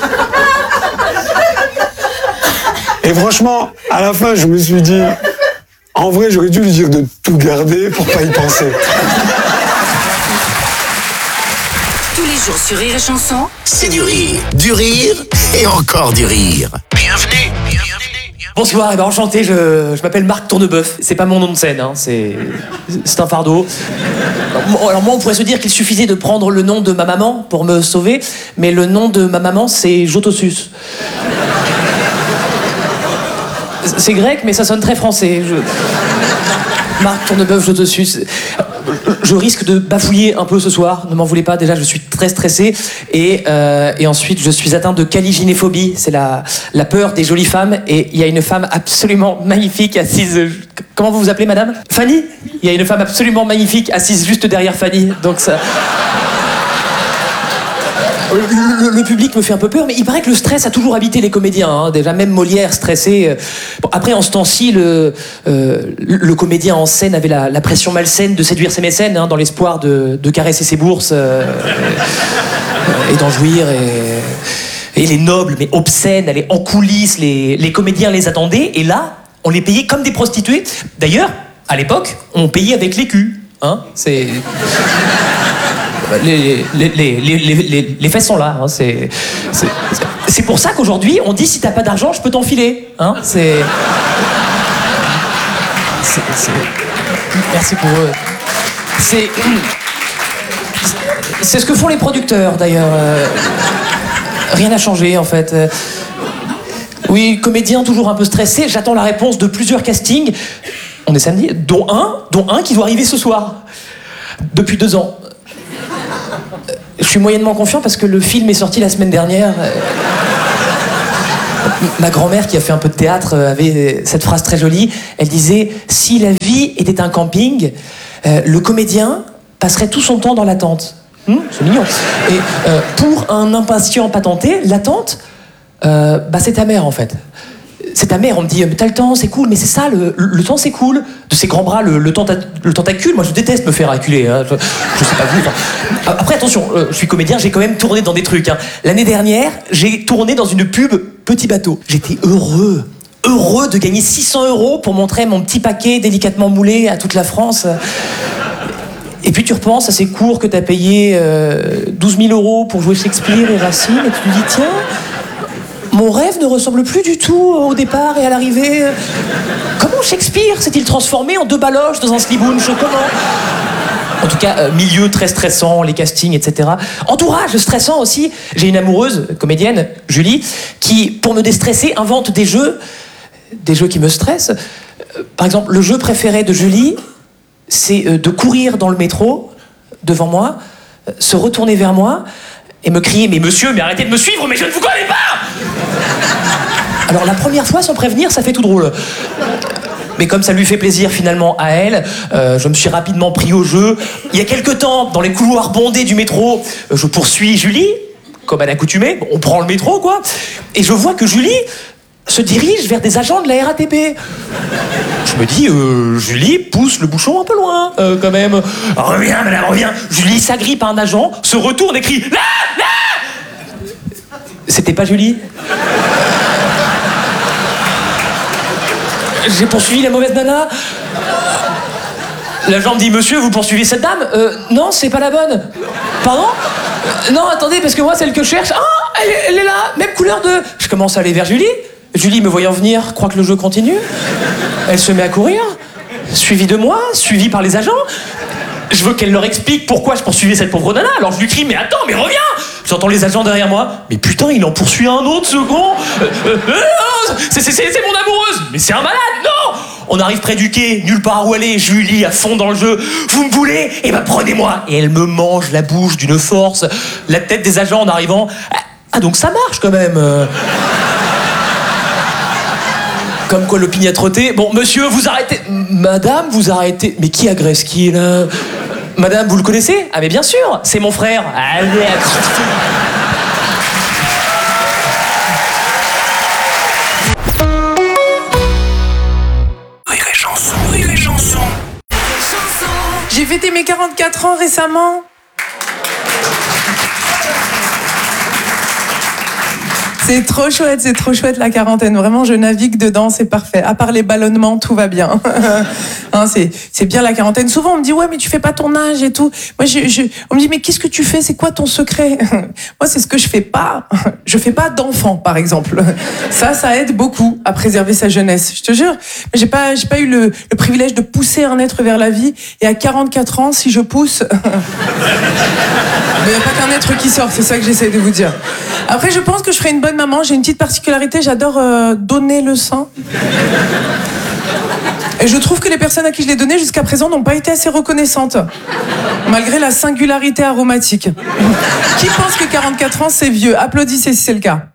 Et franchement, à la fin, je me suis dit, en vrai, j'aurais dû lui dire de tout garder pour pas y penser. Tous les jours sur Rire et Chanson, c'est du rire, du rire et encore du rire. Bienvenue, bienvenue. Bonsoir, et ben enchanté, je, je m'appelle Marc Tournebeuf. C'est pas mon nom de scène, hein, c'est, c'est un fardeau. Alors, alors moi, on pourrait se dire qu'il suffisait de prendre le nom de ma maman pour me sauver, mais le nom de ma maman, c'est Jotossus. C'est grec, mais ça sonne très français. Je... Marc Tournebeuf, Jotossus. Je risque de bafouiller un peu ce soir, ne m'en voulez pas, déjà je suis très stressé. Et, euh, et ensuite je suis atteint de caligynéphobie, c'est la, la peur des jolies femmes. Et il y a une femme absolument magnifique assise... Comment vous vous appelez, madame? Fanny? Il y a une femme absolument magnifique assise juste derrière Fanny, donc ça... Le, le, le public me fait un peu peur, mais il paraît que le stress a toujours habité les comédiens. Hein. Déjà, même Molière stressé. Bon, après, en ce temps-ci, le, euh, le comédien en scène avait la, la pression malsaine de séduire ses mécènes, hein, dans l'espoir de, de caresser ses bourses euh, et d'en jouir. Et, et les nobles, mais obscènes, allaient en coulisses, les, les comédiens les attendaient, et là, on les payait comme des prostituées. D'ailleurs, à l'époque, on payait avec l'écu. Hein. C'est... Les, les, les, les, les, les faits sont là, hein, c'est, c'est, c'est pour ça qu'aujourd'hui on dit si t'as pas d'argent je peux t'enfiler, hein, c'est, c'est, c'est... Merci pour eux. C'est, c'est ce que font les producteurs d'ailleurs. Rien n'a changé en fait. Oui, comédien toujours un peu stressé, j'attends la réponse de plusieurs castings. On est samedi, dont un, dont un qui doit arriver ce soir. Depuis deux ans. Je suis moyennement confiant parce que le film est sorti la semaine dernière. Ma grand-mère, qui a fait un peu de théâtre, avait cette phrase très jolie. Elle disait « Si la vie était un camping, euh, le comédien passerait tout son temps dans l'attente. Hum, » C'est mignon. Et euh, pour un impatient patenté, l'attente, euh, bah, c'est ta mère, en fait. C'est ta mère, on me dit « T'as le temps, c'est cool. » Mais c'est ça, le, le temps, c'est cool. De ses grands bras, le, le, tenta- le tentacule. Moi, je déteste me faire acculer. Hein. Je, je sais pas vous. Enfin. Après, attention, euh, je suis comédien, j'ai quand même tourné dans des trucs. Hein. L'année dernière, j'ai tourné dans une pub Petit Bateau. J'étais heureux. Heureux de gagner six cents euros pour montrer mon petit paquet délicatement moulé à toute la France. Et puis tu repenses à ces cours que t'as payé euh, douze mille euros pour jouer Shakespeare et Racine, et tu te dis, tiens, mon rêve ne ressemble plus du tout au départ et à l'arrivée. Comment Shakespeare s'est-il transformé en deux baloches dans un slibounch? Comment? En tout cas, euh, milieu très stressant, les castings, et cetera. Entourage stressant aussi. J'ai une amoureuse, comédienne, Julie, qui, pour me déstresser, invente des jeux, des jeux qui me stressent. Euh, par exemple, le jeu préféré de Julie, c'est euh, de courir dans le métro, devant moi, euh, se retourner vers moi, et me crier « Mais monsieur, mais arrêtez de me suivre, mais je ne vous connais pas !» Alors la première fois, sans prévenir, ça fait tout drôle. Mais comme ça lui fait plaisir finalement à elle, euh, je me suis rapidement pris au jeu. Il y a quelque temps, dans les couloirs bondés du métro, euh, je poursuis Julie, comme à l'accoutumée. On prend le métro, quoi. Et je vois que Julie se dirige vers des agents de la R A T P. Je me dis, euh, Julie pousse le bouchon un peu loin, euh, quand même. Reviens, madame, reviens. Julie s'agrippe à un agent, se retourne et crie « Là, là !» C'était pas Julie. J'ai poursuivi la mauvaise nana. L'agent me dit « Monsieur, vous poursuivez cette dame ?»« Euh, non, c'est pas la bonne. »« Pardon ? euh, Non, attendez, parce que moi, celle que je cherche... Ah, elle, elle est là, même couleur de... » Je commence à aller vers Julie. Julie, me voyant venir, croit que le jeu continue. Elle se met à courir, suivie de moi, suivie par les agents. Je veux qu'elle leur explique pourquoi je poursuivais cette pauvre nana. Alors je lui crie « Mais attends, mais reviens !» J'entends les agents derrière moi. « Mais putain, il en poursuit un autre, second euh, euh, euh, c'est, c'est, c'est, c'est mon amoureuse !»« Mais c'est un malade, non !» On arrive près du quai, nulle part où aller. Julie, à fond dans le jeu. « Vous me voulez ? Eh ben prenez-moi !» Et elle me mange la bouche d'une force. La tête des agents en arrivant. « Ah, donc ça marche quand même !» Comme quoi l'opiniâtreté. Bon, monsieur, vous arrêtez. Madame, vous arrêtez. Mais qui agresse qui, là? Madame, vous le connaissez? Ah, mais bien sûr, c'est mon frère. Allez, Rire et chanson, rire et chanson. J'ai fêté mes quarante-quatre ans récemment. C'est trop chouette, c'est trop chouette la quarantaine. Vraiment, je navigue dedans, c'est parfait. À part les ballonnements, tout va bien. hein, c'est, c'est bien la quarantaine. Souvent, on me dit, ouais, mais tu fais pas ton âge et tout. Moi, je, je, on me dit, mais qu'est-ce que tu fais? C'est quoi ton secret? Moi, c'est ce que je fais pas. Je fais pas d'enfant, par exemple. Ça, ça aide beaucoup à préserver sa jeunesse. Je te jure. J'ai pas, j'ai pas eu le, le privilège de pousser un être vers la vie. Et à quarante-quatre ans, si je pousse, il n'y a pas qu'un être qui sort. C'est ça que j'essaie de vous dire. Après, je pense que je ferai une bonne maman. J'ai une petite particularité, j'adore euh, donner le sein. Et je trouve que les personnes à qui je l'ai donné jusqu'à présent n'ont pas été assez reconnaissantes, malgré la singularité aromatique. Qui pense que quarante-quatre ans c'est vieux? Applaudissez si c'est le cas.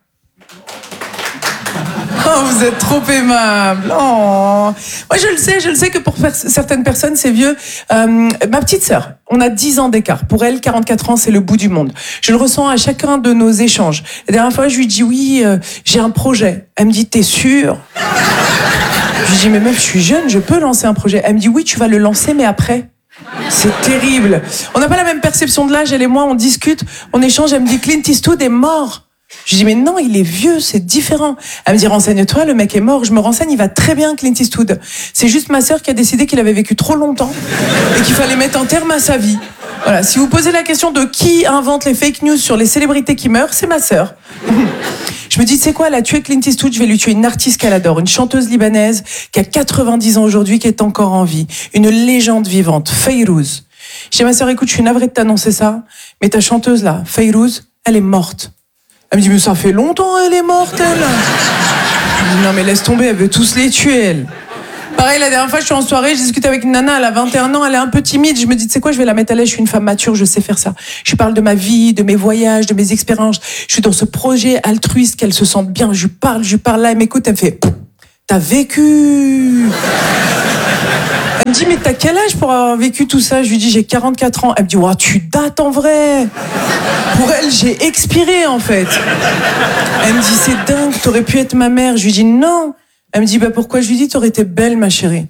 Oh, vous êtes trop aimable. Oh. Moi, je le sais, je le sais que pour per- certaines personnes, c'est vieux. Euh, ma petite sœur, on a dix ans d'écart. Pour elle, quarante-quatre ans, c'est le bout du monde. Je le ressens à chacun de nos échanges. La dernière fois, je lui dis oui, euh, j'ai un projet. Elle me dit, t'es sûre? Je lui dis, mais meuf, je suis jeune, je peux lancer un projet. Elle me dit, oui, tu vas le lancer, mais après. C'est terrible. On n'a pas la même perception de l'âge, elle et moi, on discute, on échange. Elle me dit, Clint Eastwood est mort. Je dis, mais non, il est vieux, c'est différent. Elle me dit, renseigne-toi, le mec est mort. Je me renseigne, il va très bien, Clint Eastwood. C'est juste ma sœur qui a décidé qu'il avait vécu trop longtemps et qu'il fallait mettre un terme à sa vie. Voilà, si vous posez la question de qui invente les fake news sur les célébrités qui meurent, c'est ma sœur. Je me dis, tu sais quoi, elle a tué Clint Eastwood, je vais lui tuer une artiste qu'elle adore, une chanteuse libanaise qui a quatre-vingt-dix ans aujourd'hui, qui est encore en vie. Une légende vivante, Fayrouz. Je dis à ma sœur, écoute, je suis navrée de t'annoncer ça, mais ta chanteuse là, Fayrouz, elle est morte. Elle me dit, mais ça fait longtemps, elle est morte, elle. Je dis, non, mais laisse tomber, elle veut tous les tuer, elle. Pareil, la dernière fois, je suis en soirée, j'ai discuté avec une nana, elle a vingt et un ans, elle est un peu timide. Je me dis, tu sais quoi, je vais la mettre à l'aise, je suis une femme mature, je sais faire ça. Je lui parle de ma vie, de mes voyages, de mes expériences. Je suis dans ce projet altruiste, qu'elle se sente bien. Je lui parle, je lui parle là, elle m'écoute, elle me fait, t'as vécu. Elle me dit, mais t'as quel âge pour avoir vécu tout ça? Je lui dis, j'ai quarante-quatre ans. Elle me dit, ouah, tu dates en vrai. Pour elle, j'ai expiré en fait. Elle me dit, c'est dingue, t'aurais pu être ma mère. Je lui dis, non. Elle me dit, bah pourquoi? Je lui dis, t'aurais été belle, ma chérie.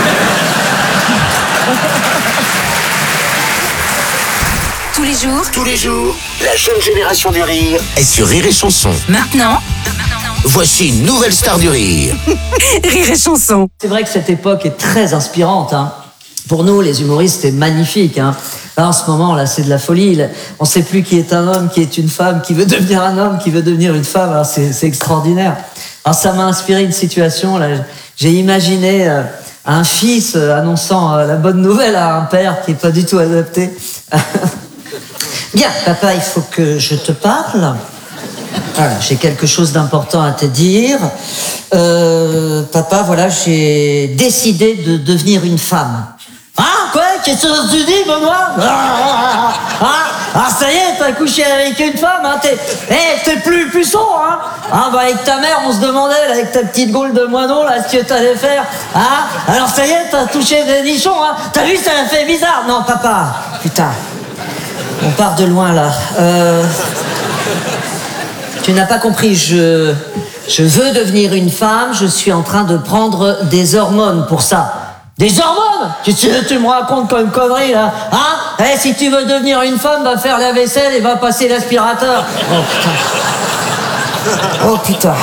Tous les jours, tous les jours, la jeune génération du rire est sur Rire et Chanson. Maintenant, voici une nouvelle star du rire. Rire et Chanson. C'est vrai que cette époque est très inspirante. Hein. Pour nous, les humoristes, c'est magnifique. Hein. Là, en ce moment, là, c'est de la folie. On ne sait plus qui est un homme, qui est une femme, qui veut devenir un homme, qui veut devenir une femme. Alors, c'est, c'est extraordinaire. Alors, ça m'a inspiré une situation. Là. J'ai imaginé euh, un fils euh, annonçant euh, la bonne nouvelle à un père qui n'est pas du tout adapté. Bien, papa, il faut que je te parle. Voilà, j'ai quelque chose d'important à te dire. Euh, papa, voilà, j'ai décidé de devenir une femme. Ah, quoi? Qu'est-ce que tu dis, Benoît? Ah, ah, ah, ça y est, t'as couché avec une femme, hein? T'es, hey, t'es plus puceau, hein? Ah, bah, avec ta mère, on se demandait, là, avec ta petite gaule de moineau, là, ce que t'allais faire. Ah, alors ça y est, t'as touché des nichons, hein? T'as vu, ça m'a fait bizarre. Non, papa, putain. On part de loin, là. Euh... Tu n'as pas compris, je... Je veux devenir une femme, je suis en train de prendre des hormones pour ça. Des hormones? Tu, tu, tu me racontes comme une connerie, là. Hein? Eh, si tu veux devenir une femme, va faire la vaisselle et va passer l'aspirateur. Oh, putain. Oh, putain.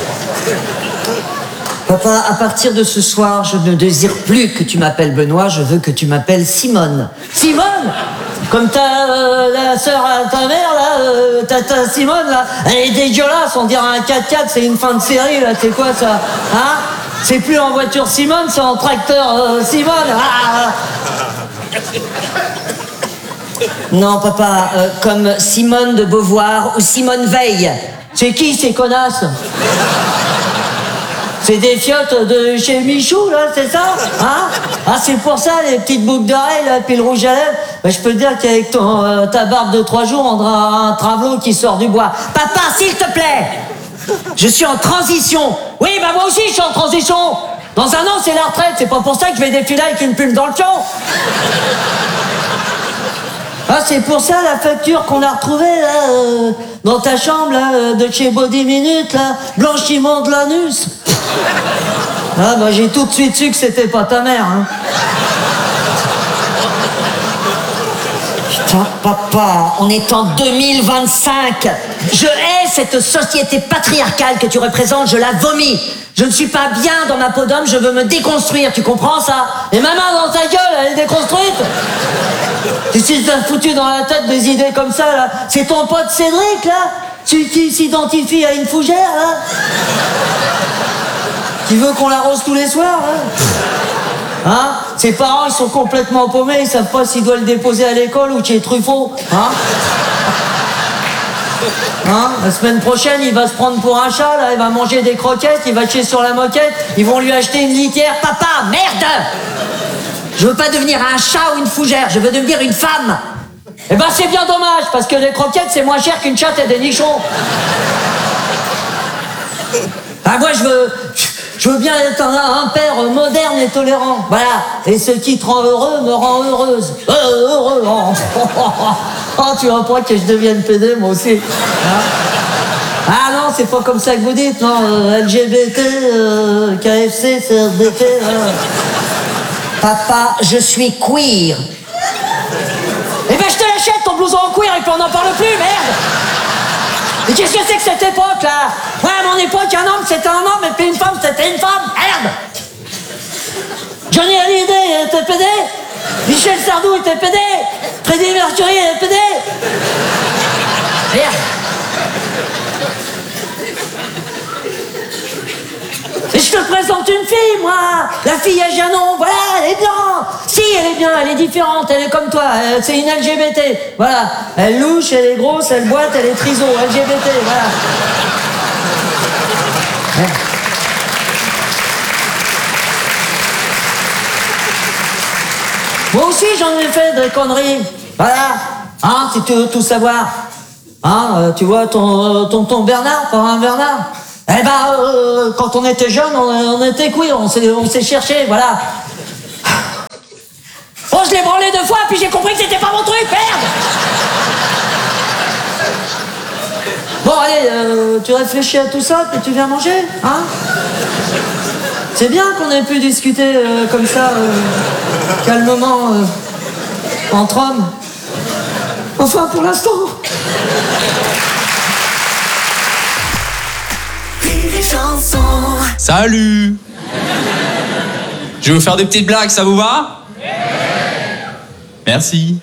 Papa, à partir de ce soir, je ne désire plus que tu m'appelles Benoît, je veux que tu m'appelles Simone. Simone? Comme ta, euh, la sœur à ta mère, là, euh, ta, ta Simone, là, elle est dégueulasse, on dirait un quatre-quatre, c'est une fin de série, là, c'est quoi ça? Hein? C'est plus en voiture Simone, c'est en tracteur euh, Simone. Ah. Non, papa, euh, comme Simone de Beauvoir ou Simone Veil. C'est qui ces connasses? C'est des fiottes de chez Michou, là, c'est ça? Hein? Ah, c'est pour ça, les petites boucles d'oreilles, là, puis le rouge à lèvres. Ben, je peux te dire qu'avec ton, euh, ta barbe de trois jours, on dirait un travelot qui sort du bois. Papa, s'il te plaît! Je suis en transition. Oui, bah moi aussi, je suis en transition. Dans un an, c'est la retraite. C'est pas pour ça que je vais défiler avec une plume dans le fion. Ah, c'est pour ça la facture qu'on a retrouvée, là, euh, dans ta chambre, là, euh, de chez Body Minute, là, blanchiment de l'anus. Ah, bah j'ai tout de suite su que c'était pas ta mère, hein. Putain, papa, on est en deux mille vingt-cinq. Je hais cette société patriarcale que tu représentes, je la vomis. Je ne suis pas bien dans ma peau d'homme, je veux me déconstruire, tu comprends ça? Et ma main dans ta gueule, elle est déconstruite. Tu sais, t'as foutu dans la tête des idées comme ça, là. C'est ton pote Cédric, là, qui, qui s'identifie à une fougère, là. Qui veut qu'on l'arrose tous les soirs, là. Hein? Ses parents, ils sont complètement paumés, ils savent pas s'ils doivent le déposer à l'école ou chez Truffaut. Hein? Hein? La semaine prochaine, il va se prendre pour un chat, là, il va manger des croquettes, il va chier sur la moquette, ils vont lui acheter une litière. Papa, merde! Je veux pas devenir un chat ou une fougère, je veux devenir une femme. Eh ben c'est bien dommage, parce que les croquettes, c'est moins cher qu'une chatte et des nichons. Ah, moi, je veux... Je veux bien être un, un père moderne et tolérant. Voilà. Et ce qui te rend heureux me rend heureuse. Euh, heureux. Oh, oh, oh, oh. Oh, tu vois pas que je devienne pédé, moi aussi. Hein? Ah non, c'est pas comme ça que vous dites, non. Euh, L G B T, euh, K F C, C R D T. Euh. Papa, je suis queer. Eh ben, je te l'achète, ton blouson en queer, et puis on n'en parle plus, merde. Mais qu'est-ce que c'est que cette époque-là? Ouais, à mon époque, un homme, c'était un homme, et puis une femme, c'était une femme. Merde! Johnny Hallyday était pédé. Michel Sardou était pédé. Freddie Mercury était pédé. Merde! Et je te présente une fille, moi. La fille à Janon, voilà, elle est bien. Si, elle est bien, elle est différente, elle est comme toi. Euh, c'est une L G B T. Voilà. Elle louche, elle est grosse, elle boite, elle est triso. L G B T, voilà. Moi aussi, j'en ai fait des conneries. Voilà. Hein, si tu veux tout savoir. Hein, euh, tu vois, ton, ton, ton Bernard, ton hein, Bernard. Eh ben, euh, quand on était jeune, on, on était couilles, on s'est, on s'est cherché, voilà. Bon, je l'ai branlé deux fois, puis j'ai compris que c'était pas mon truc, merde. Bon, allez, euh, tu réfléchis à tout ça, puis tu viens manger, hein? C'est bien qu'on ait pu discuter euh, comme ça, euh, calmement, euh, entre hommes. Enfin, pour l'instant. Salut. Je vais vous faire des petites blagues, ça vous va? Merci.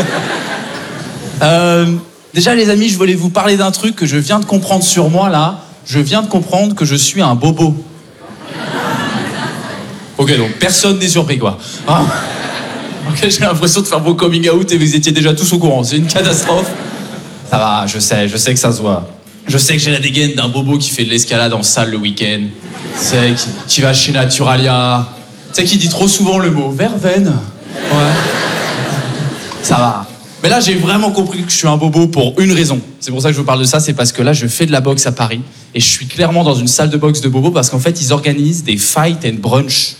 euh, déjà les amis, je voulais vous parler d'un truc que je viens de comprendre sur moi là. Je viens de comprendre que je suis un bobo. Ok, donc personne n'est surpris quoi. Ah. Ok, j'ai l'impression de faire vos coming out et vous étiez déjà tous au courant. C'est une catastrophe. Ça va, je sais, je sais que ça se voit. Je sais que j'ai la dégaine d'un bobo qui fait de l'escalade en salle le week-end. C'est qui, qui va chez Naturalia. Tu sais qui dit trop souvent le mot verveine. Ouais. Ça va. Mais là, j'ai vraiment compris que je suis un bobo pour une raison. C'est pour ça que je vous parle de ça, c'est parce que là, je fais de la boxe à Paris et je suis clairement dans une salle de boxe de bobo parce qu'en fait, ils organisent des fight and brunch.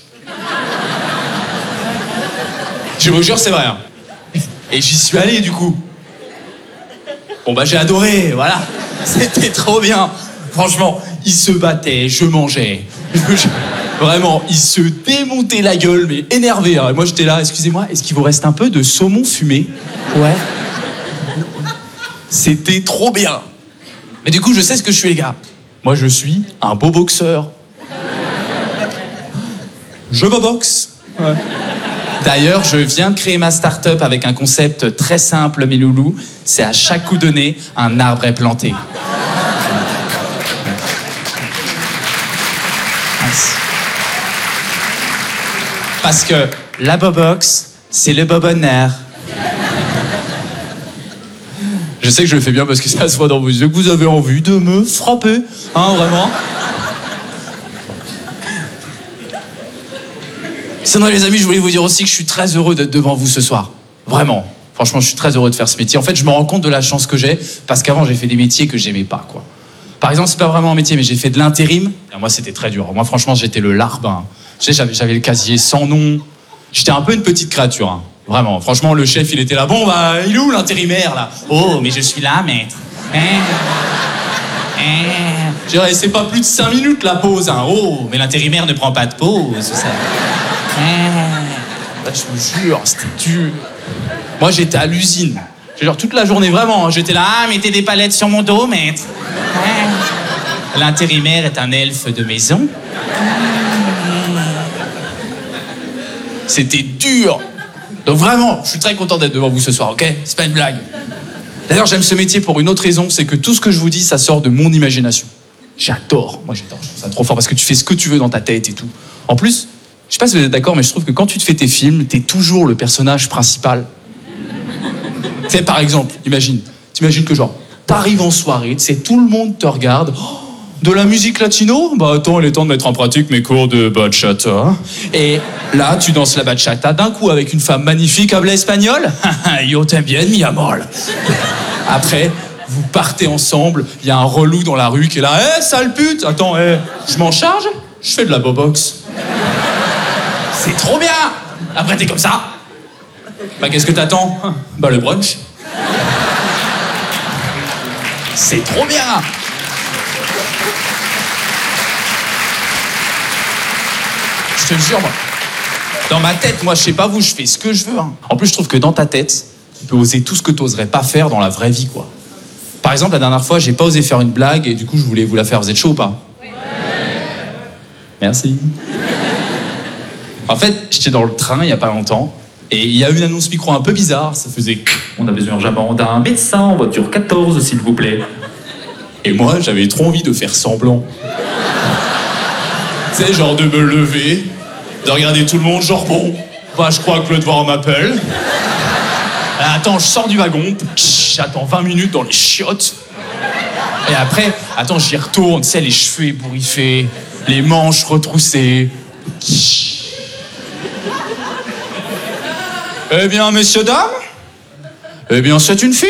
Je vous jure, c'est vrai. Hein. Et j'y suis allé du coup. Bon bah j'ai adoré, voilà. C'était trop bien. Franchement, ils se battaient, je mangeais. Vraiment, ils se démontaient la gueule, mais énervés. Hein. Et moi j'étais là, excusez-moi, est-ce qu'il vous reste un peu de saumon fumé? Ouais. C'était trop bien. Mais du coup, je sais ce que je suis, les gars. Moi, je suis un beau boxeur. Je boxe. Ouais. D'ailleurs, je viens de créer ma start-up avec un concept très simple, mes loulous. C'est à chaque coup donné, un arbre est planté. Parce que la bobox, c'est le bobonnaire. Je sais que je le fais bien parce que ça se voit dans vos yeux que vous avez envie de me frapper. Hein, vraiment? Sinon, les amis, je voulais vous dire aussi que je suis très heureux d'être devant vous ce soir. Vraiment. Franchement, je suis très heureux de faire ce métier. En fait, je me rends compte de la chance que j'ai parce qu'avant, j'ai fait des métiers que j'aimais pas, quoi. Par exemple, c'est pas vraiment un métier, mais j'ai fait de l'intérim. Et moi, c'était très dur. Moi, franchement, j'étais le larbin. Tu sais, j'avais, j'avais le casier sans nom. J'étais un peu une petite créature, hein. Vraiment. Franchement, le chef, il était là. Bon, bah, il est où l'intérimaire, là? Oh, mais je suis là, maître. Hein? Hein? Je dirais, c'est pas plus de cinq minutes, la pause, hein. Oh, mais l'intérimaire ne prend pas de pause, ça. Là, je vous jure, c'était dur. Moi, j'étais à l'usine. Genre toute la journée, vraiment. J'étais là, ah, mettez des palettes sur mon dos, maître. L'intérimaire est un elfe de maison. C'était dur. Donc vraiment, je suis très content d'être devant vous ce soir, ok? C'est pas une blague. D'ailleurs, j'aime ce métier pour une autre raison, c'est que tout ce que je vous dis, ça sort de mon imagination. J'adore. Moi, j'adore. Je trouve ça trop fort parce que tu fais ce que tu veux dans ta tête et tout. En plus, je sais pas si vous êtes d'accord, mais je trouve que quand tu te fais tes films, t'es toujours le personnage principal. Tu sais, par exemple, imagine, t'imagines que genre, t'arrives en soirée, tu sais, tout le monde te regarde. Oh, de la musique latino? Bah attends, il est temps de mettre en pratique mes cours de bachata. Et là, tu danses la bachata d'un coup avec une femme magnifique, habla espagnol. Yo t'aimes bien, mi amor. Après, vous partez ensemble, il y a un relou dans la rue qui est là. Eh, hey, sale pute! Attends, hey, je m'en charge? Je fais de la bobox. C'est trop bien! Après, t'es comme ça. Bah, qu'est-ce que t'attends? Bah, le brunch. C'est trop bien! Je te jure, moi. Dans ma tête, moi, je sais pas vous, je fais ce que je veux. Hein. En plus, je trouve que dans ta tête, tu peux oser tout ce que t'oserais pas faire dans la vraie vie, quoi. Par exemple, la dernière fois, j'ai pas osé faire une blague et du coup, je voulais vous la faire. Vous êtes chaud ou pas? Oui. Merci. En fait, j'étais dans le train il y a pas longtemps et il y a eu une annonce micro un peu bizarre. Ça faisait « On a besoin urgemment d'un médecin en voiture quatorze, s'il vous plaît. » Et moi, j'avais trop envie de faire semblant. Tu sais, genre de me lever, de regarder tout le monde, genre bon, bah je crois que le devoir m'appelle. Attends, je sors du wagon, j'attends vingt minutes dans les chiottes. Et après, attends, j'y retourne, tu sais, les cheveux ébouriffés, les manches retroussées. Eh bien, messieurs, dames, eh bien, c'est une fille.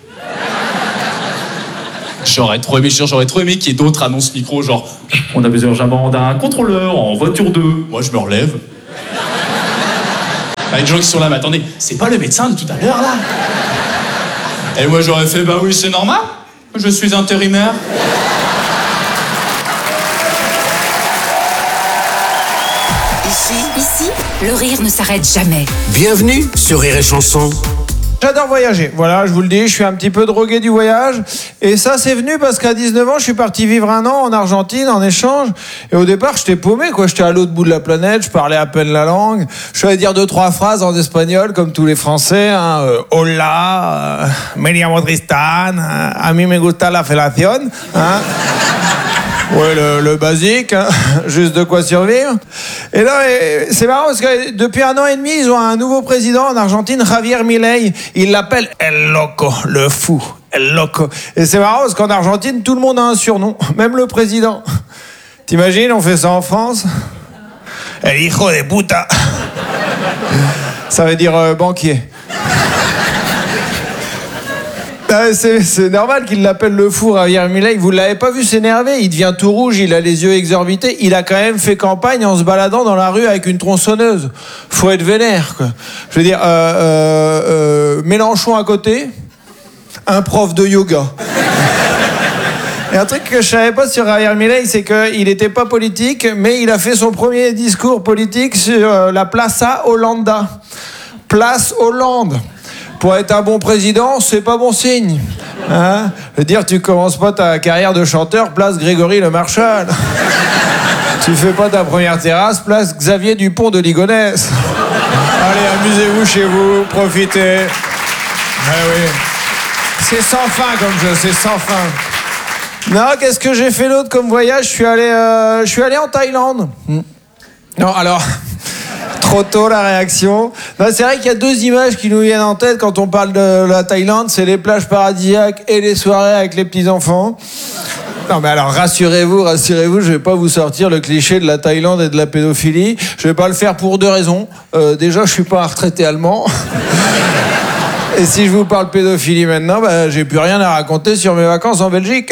J'aurais trop aimé, j'aurais trop aimé qu'il y ait d'autres annonces micro, genre on a besoin urgemment d'un contrôleur en voiture deux. Moi, je me relève. Il y a des gens qui sont là, mais attendez, c'est pas le médecin de tout à l'heure, là? Et moi, j'aurais fait, bah oui, c'est normal. Je suis intérimaire. Ici, Ici, le rire ne s'arrête jamais. bienvenue sur Rire et Chanson. J'adore voyager, voilà, je vous le dis, je suis un petit peu drogué du voyage. Et ça, c'est venu parce qu'à dix-neuf ans, je suis parti vivre un an en Argentine, en échange. Et au départ, j'étais paumé, quoi. J'étais à l'autre bout de la planète, je parlais à peine la langue. Je savais dire deux, trois phrases en espagnol, comme tous les Français. Hein. Euh, Hola, euh, me llamo Tristan, euh, a mí me gusta la felación. Hein. Ouais, le, le basique, hein. Juste de quoi survivre. Et là, c'est marrant parce que depuis un an et demi, ils ont un nouveau président en Argentine, Javier Milei. Ils l'appellent El Loco, le fou, El Loco. Et c'est marrant parce qu'en Argentine, tout le monde a un surnom, même le président. T'imagines, on fait ça en France? El hijo de puta. Ça veut dire euh, banquier. C'est, c'est normal qu'il l'appelle le fou, Javier Milei. Vous l'avez pas vu s'énerver? Il devient tout rouge, il a les yeux exorbités. Il a quand même fait campagne en se baladant dans la rue avec une tronçonneuse. Faut être vénère, quoi. Je veux dire, euh, euh, euh, Mélenchon à côté, un prof de yoga. Et un truc que je savais pas sur Javier Milei, c'est qu'il était pas politique, mais il a fait son premier discours politique sur euh, la Plaza Holanda. Place Hollande. Pour être un bon président, c'est pas bon signe. Hein? Je veux dire, tu commences pas ta carrière de chanteur, place Grégory Le Marchal. Tu fais pas ta première terrasse, place Xavier Dupont de Ligonnès. Allez, amusez-vous chez vous, profitez. Ah oui. C'est sans fin comme jeu, c'est sans fin. Non, qu'est-ce que j'ai fait d'autre comme voyage? Je suis allé, euh, je suis allé en Thaïlande. Non, alors... Trop tôt la réaction. Non, c'est vrai qu'il y a deux images qui nous viennent en tête quand on parle de la Thaïlande, c'est les plages paradisiaques et les soirées avec les petits-enfants. Non mais alors rassurez-vous, rassurez-vous, je vais pas vous sortir le cliché de la Thaïlande et de la pédophilie. Je vais pas le faire pour deux raisons. Euh, déjà, je suis pas un retraité allemand. Et si je vous parle pédophilie maintenant, bah, j'ai plus rien à raconter sur mes vacances en Belgique.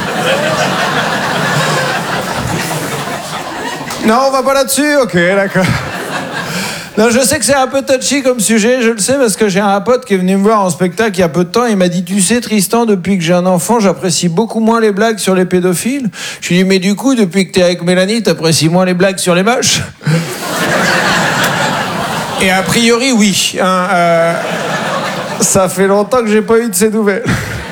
Non, on va pas là-dessus? Ok, d'accord. Non, je sais que c'est un peu touchy comme sujet, je le sais, parce que j'ai un pote qui est venu me voir en spectacle il y a peu de temps. Il m'a dit, tu sais, Tristan, depuis que j'ai un enfant, j'apprécie beaucoup moins les blagues sur les pédophiles. Je lui ai dit, mais du coup, depuis que t'es avec Mélanie, t'apprécies moins les blagues sur les moches? Et a priori, oui. Hein, euh, ça fait longtemps que j'ai pas eu de ces nouvelles.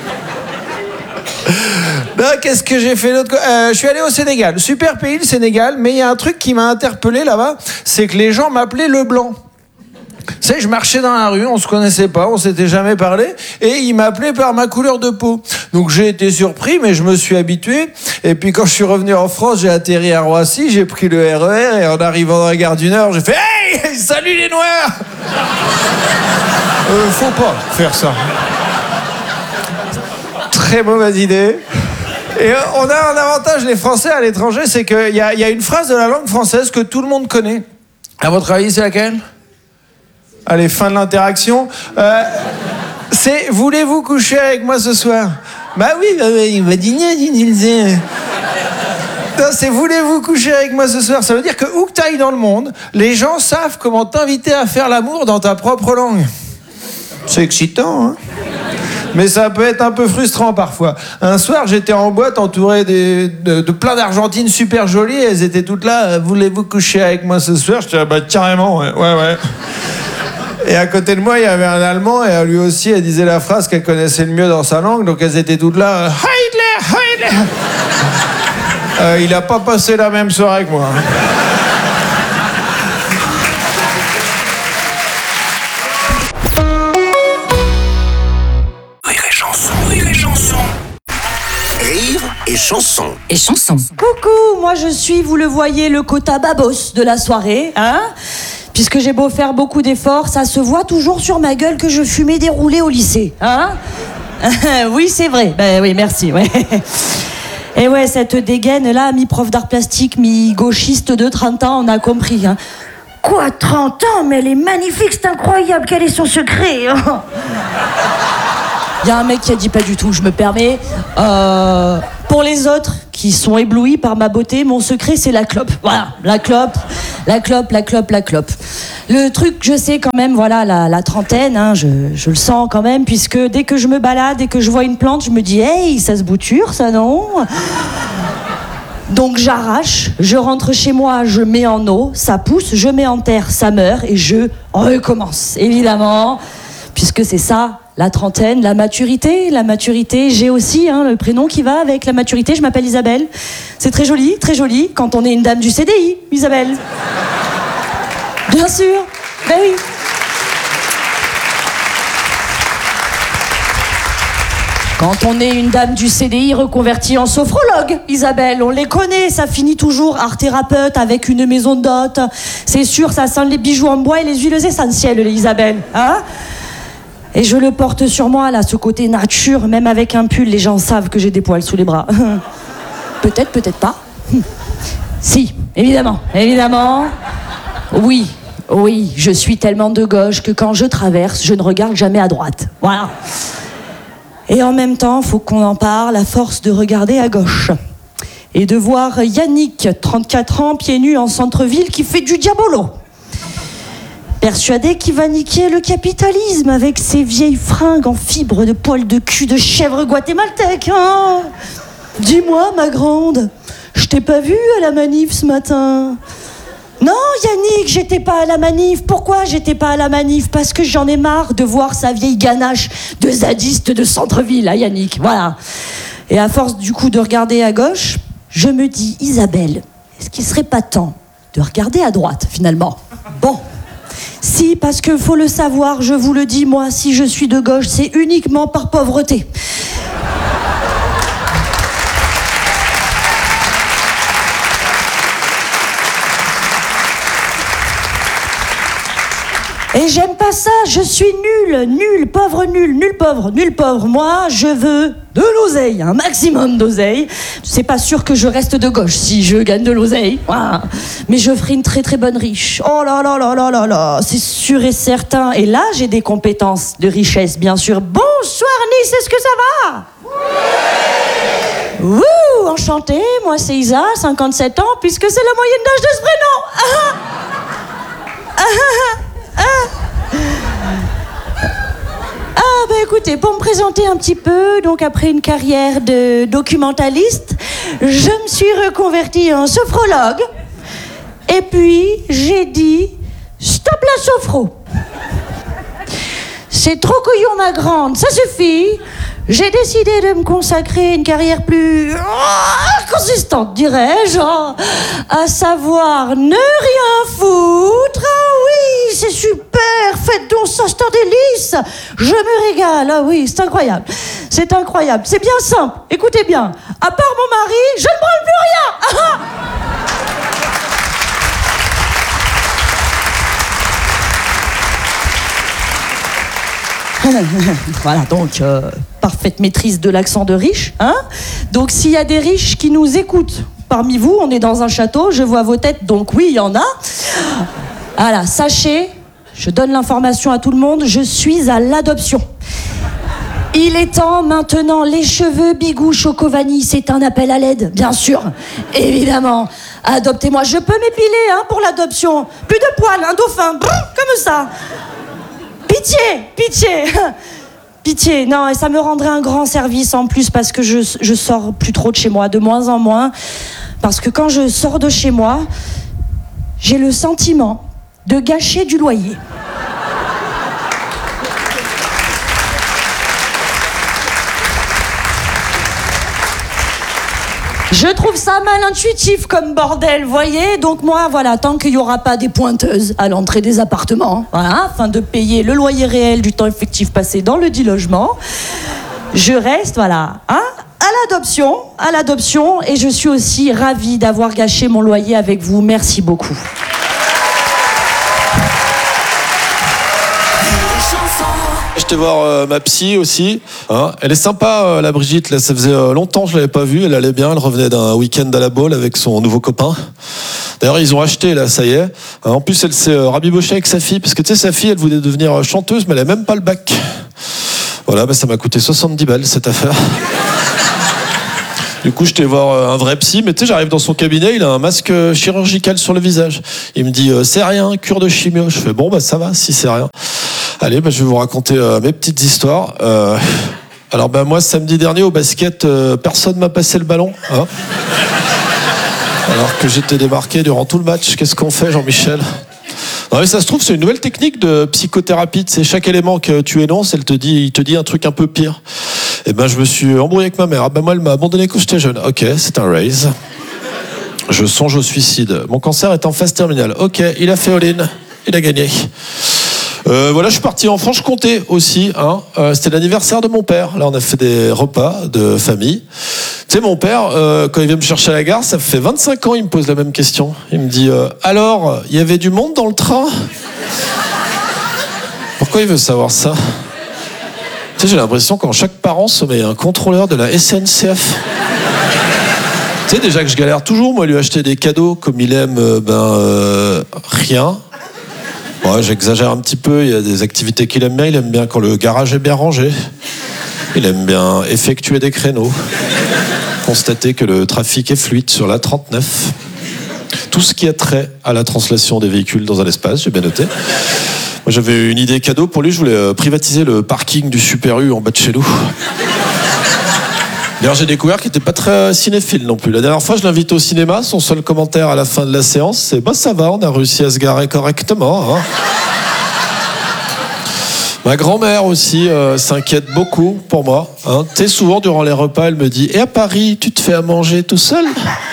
Ben, qu'est-ce que j'ai fait d'autre? euh, Je suis allé au Sénégal. Super pays, le Sénégal. Mais il y a un truc qui m'a interpellé là-bas, c'est que les gens m'appelaient le blanc. Tu sais, je marchais dans la rue, on se connaissait pas, on s'était jamais parlé, et ils m'appelaient par ma couleur de peau. Donc j'ai été surpris, mais je me suis habitué. Et puis quand je suis revenu en France, j'ai atterri à Roissy, j'ai pris le R E R, et en arrivant dans la gare du Nord, j'ai fait « Hey, salut les Noirs !» euh, Faut pas faire ça. Très mauvaise idée. Et on a un avantage, les Français, à l'étranger, c'est qu'il y a, y a une phrase de la langue française que tout le monde connaît. À votre avis, c'est laquelle? Allez, fin de l'interaction. Euh, c'est « Voulez-vous coucher avec moi ce soir ?» Bah oui, bah oui, il va dîner, dîner. Non, c'est « Voulez-vous coucher avec moi ce soir ?» Ça veut dire que où que t'ailles dans le monde, les gens savent comment t'inviter à faire l'amour dans ta propre langue. C'est excitant, hein? Mais ça peut être un peu frustrant parfois. Un soir, j'étais en boîte entouré des, de, de plein d'Argentines super jolies. Et elles étaient toutes là. « Voulez-vous coucher avec moi ce soir ?» J'étais là, bah carrément, ouais, ouais, ouais. Et à côté de moi, il y avait un Allemand. Et lui aussi, elle disait la phrase qu'elle connaissait le mieux dans sa langue. Donc elles étaient toutes là. « Heidler, Heidler !» euh, Il a pas passé la même soirée que moi. Et chanson. Et chanson. Coucou, moi je suis, vous le voyez, le quota babos de la soirée, hein? Puisque j'ai beau faire beaucoup d'efforts, ça se voit toujours sur ma gueule que je fumais des roulés au lycée, hein? Oui, c'est vrai. Ben oui, merci, ouais. Et ouais, cette dégaine là, mi-prof d'art plastique, mi-gauchiste de trente ans, on a compris, hein. Quoi, trente ans? Mais elle est magnifique, c'est incroyable, quel est son secret? Il y a un mec qui a dit pas du tout, je me permets. Euh, pour les autres qui sont éblouis par ma beauté, mon secret c'est la clope. Voilà, la clope, la clope, la clope, la clope. Le truc, je sais quand même, voilà, la, la trentaine, hein, je, je le sens quand même, puisque dès que je me balade, dès que je vois une plante, je me dis, hey, ça se bouture, ça non? Donc j'arrache, je rentre chez moi, je mets en eau, ça pousse, je mets en terre, ça meurt, et je recommence, évidemment, puisque c'est ça, la trentaine, la maturité, la maturité, j'ai aussi hein, le prénom qui va avec la maturité, je m'appelle Isabelle. C'est très joli, très joli, quand on est une dame du C D I, Isabelle. Bien sûr, ben oui. Quand on est une dame du C D I reconvertie en sophrologue, Isabelle, on les connaît, ça finit toujours art thérapeute avec une maison de dot. C'est sûr, ça sent les bijoux en bois et les huiles essentielles, les Isabelle, hein? Et je le porte sur moi, là, ce côté nature, même avec un pull, les gens savent que j'ai des poils sous les bras. Peut-être, peut-être pas. Si, évidemment, évidemment. Oui, oui, je suis tellement de gauche que quand je traverse, je ne regarde jamais à droite. Voilà. Et en même temps, faut qu'on en parle, à force de regarder à gauche. Et de voir Yannick, trente-quatre ans, pieds nus en centre-ville, qui fait du diabolo. Persuadé qu'il va niquer le capitalisme avec ses vieilles fringues en fibre de poils de cul de chèvre guatémaltèque. Hein? Dis-moi, ma grande, je t'ai pas vue à la manif ce matin. Non, Yannick, j'étais pas à la manif. Pourquoi j'étais pas à la manif? Parce que j'en ai marre de voir sa vieille ganache de zadiste de centre-ville, hein, Yannick. Voilà. Et à force, du coup, de regarder à gauche, je me dis, Isabelle, est-ce qu'il serait pas temps de regarder à droite, finalement? Bon. Si, parce que faut le savoir, je vous le dis, moi, si je suis de gauche, c'est uniquement par pauvreté. Et j'aime pas ça, je suis nulle, nulle, pauvre, nulle, nulle, pauvre, nulle, pauvre. Moi, je veux de l'oseille, un maximum d'oseille. C'est pas sûr que je reste de gauche si je gagne de l'oseille. Voilà. Mais je ferai une très très bonne riche. Oh là là là là là là, c'est sûr et certain. Et là, j'ai des compétences de richesse, bien sûr. Bonsoir Nice, est-ce que ça va? Oui. Wouh, enchantée, moi c'est Isa, cinquante-sept ans, puisque c'est la moyenne d'âge de ce prénom. Ah ah ah ah. Ah bah écoutez, pour me présenter un petit peu, donc après une carrière de documentaliste, je me suis reconvertie en sophrologue. Et puis j'ai dit stop la sophro. C'est trop couillon ma grande, ça suffit. J'ai décidé de me consacrer à une carrière plus oh, consistante, dirais-je, à savoir ne rien foutre. Ah oui, c'est super, faites donc ça, c'est un délice. Je me régale, ah oui, c'est incroyable. C'est incroyable, c'est bien simple, écoutez bien. À part mon mari, je ne branle plus rien. Ah voilà, donc euh, parfaite maîtrise de l'accent de riche, hein. Donc s'il y a des riches qui nous écoutent parmi vous, on est dans un château, je vois vos têtes, donc oui, il y en a. Voilà, sachez, je donne l'information à tout le monde, je suis à l'adoption. Il est temps maintenant, les cheveux bigou choco vanille, c'est un appel à l'aide, bien sûr, évidemment. Adoptez-moi, je peux m'épiler hein, pour l'adoption. Plus de poils, un dauphin, brrr, comme ça. Pitié, pitié, pitié. Non, et ça me rendrait un grand service en plus parce que je, je sors plus trop de chez moi, de moins en moins. Parce que quand je sors de chez moi, j'ai le sentiment de gâcher du loyer. Je trouve ça mal intuitif comme bordel, voyez. Donc moi, voilà, tant qu'il n'y aura pas des pointeuses à l'entrée des appartements, voilà, afin de payer le loyer réel du temps effectif passé dans le dit logement, je reste, voilà, hein, à l'adoption, à l'adoption, et je suis aussi ravie d'avoir gâché mon loyer avec vous. Merci beaucoup. Rire et chanson. J'étais voir euh, ma psy aussi. Hein. Elle est sympa, euh, la Brigitte. Là, ça faisait euh, longtemps que je l'avais pas vue. Elle allait bien. Elle revenait d'un week-end à la Baule avec son nouveau copain. D'ailleurs, ils ont acheté, là, ça y est. Hein, en plus, elle s'est euh, rabibochée avec sa fille. Parce que, tu sais, sa fille, elle voulait devenir euh, chanteuse, mais elle n'a même pas le bac. Voilà, bah, ça m'a coûté soixante-dix balles, cette affaire. Du coup, j'étais voir euh, un vrai psy. Mais tu sais, j'arrive dans son cabinet. Il a un masque euh, chirurgical sur le visage. Il me dit, euh, c'est rien, cure de chimio. Je fais, bon, bah, ça va, si c'est rien. Allez, bah, je vais vous raconter euh, mes petites histoires. Euh, alors, bah, moi, samedi dernier, au basket, euh, personne m'a passé le ballon. Hein, alors que j'étais démarqué durant tout le match. Qu'est-ce qu'on fait, Jean-Michel? Non, mais ça se trouve, c'est une nouvelle technique de psychothérapie. C'est chaque élément que tu énonces, elle te dit, il te dit un truc un peu pire. Et ben, je me suis embrouillé avec ma mère. Ah ben, moi, elle m'a abandonné quand j'étais jeune. Ok, c'est un raise. Je songe au suicide. Mon cancer est en phase terminale. Ok, il a fait all-in. Il a gagné. Euh, voilà, je suis parti en Franche-Comté aussi. Hein. Euh, c'était l'anniversaire de mon père. Là, on a fait des repas de famille. Tu sais, mon père, euh, quand il vient me chercher à la gare, ça fait vingt-cinq ans, il me pose la même question. Il me dit euh, « Alors, il y avait du monde dans le train ?» Pourquoi il veut savoir ça? Tu sais, j'ai l'impression qu'en chaque parent se met un contrôleur de la S N C F. Tu sais, déjà que je galère toujours, moi, lui acheter des cadeaux comme il aime, euh, ben, euh, rien. Ouais, j'exagère un petit peu, il y a des activités qu'il aime bien. Il aime bien quand le garage est bien rangé. Il aime bien effectuer des créneaux. Constater que le trafic est fluide sur la trente-neuf. Tout ce qui a trait à la translation des véhicules dans un espace, j'ai bien noté. Moi, j'avais une idée cadeau pour lui, je voulais privatiser le parking du Super U en bas de chez nous. D'ailleurs, j'ai découvert qu'il n'était pas très cinéphile non plus. La dernière fois, je l'invite au cinéma. Son seul commentaire à la fin de la séance, c'est « Bah ça va, on a réussi à se garer correctement. Hein. » Ma grand-mère aussi euh, s'inquiète beaucoup pour moi. Hein. Tu sais, souvent, durant les repas, elle me dit « Et à Paris, tu te fais à manger tout seul ?»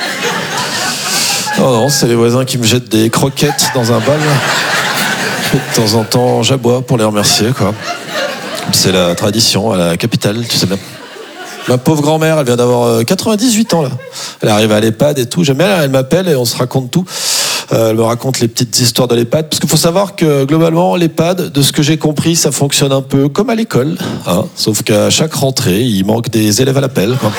Non, non, c'est les voisins qui me jettent des croquettes dans un bol. Et de temps en temps, j'aboie pour les remercier, quoi. C'est la tradition à la capitale, tu sais bien. Ma pauvre grand-mère, elle vient d'avoir quatre-vingt-dix-huit ans, là. Elle arrive à l'EHPAD et tout. J'aime bien, elle m'appelle et on se raconte tout. Euh, elle me raconte les petites histoires de l'EHPAD. Parce qu'il faut savoir que, globalement, l'EHPAD, de ce que j'ai compris, ça fonctionne un peu comme à l'école. Hein, sauf qu'à chaque rentrée, il manque des élèves à l'appel, quoi.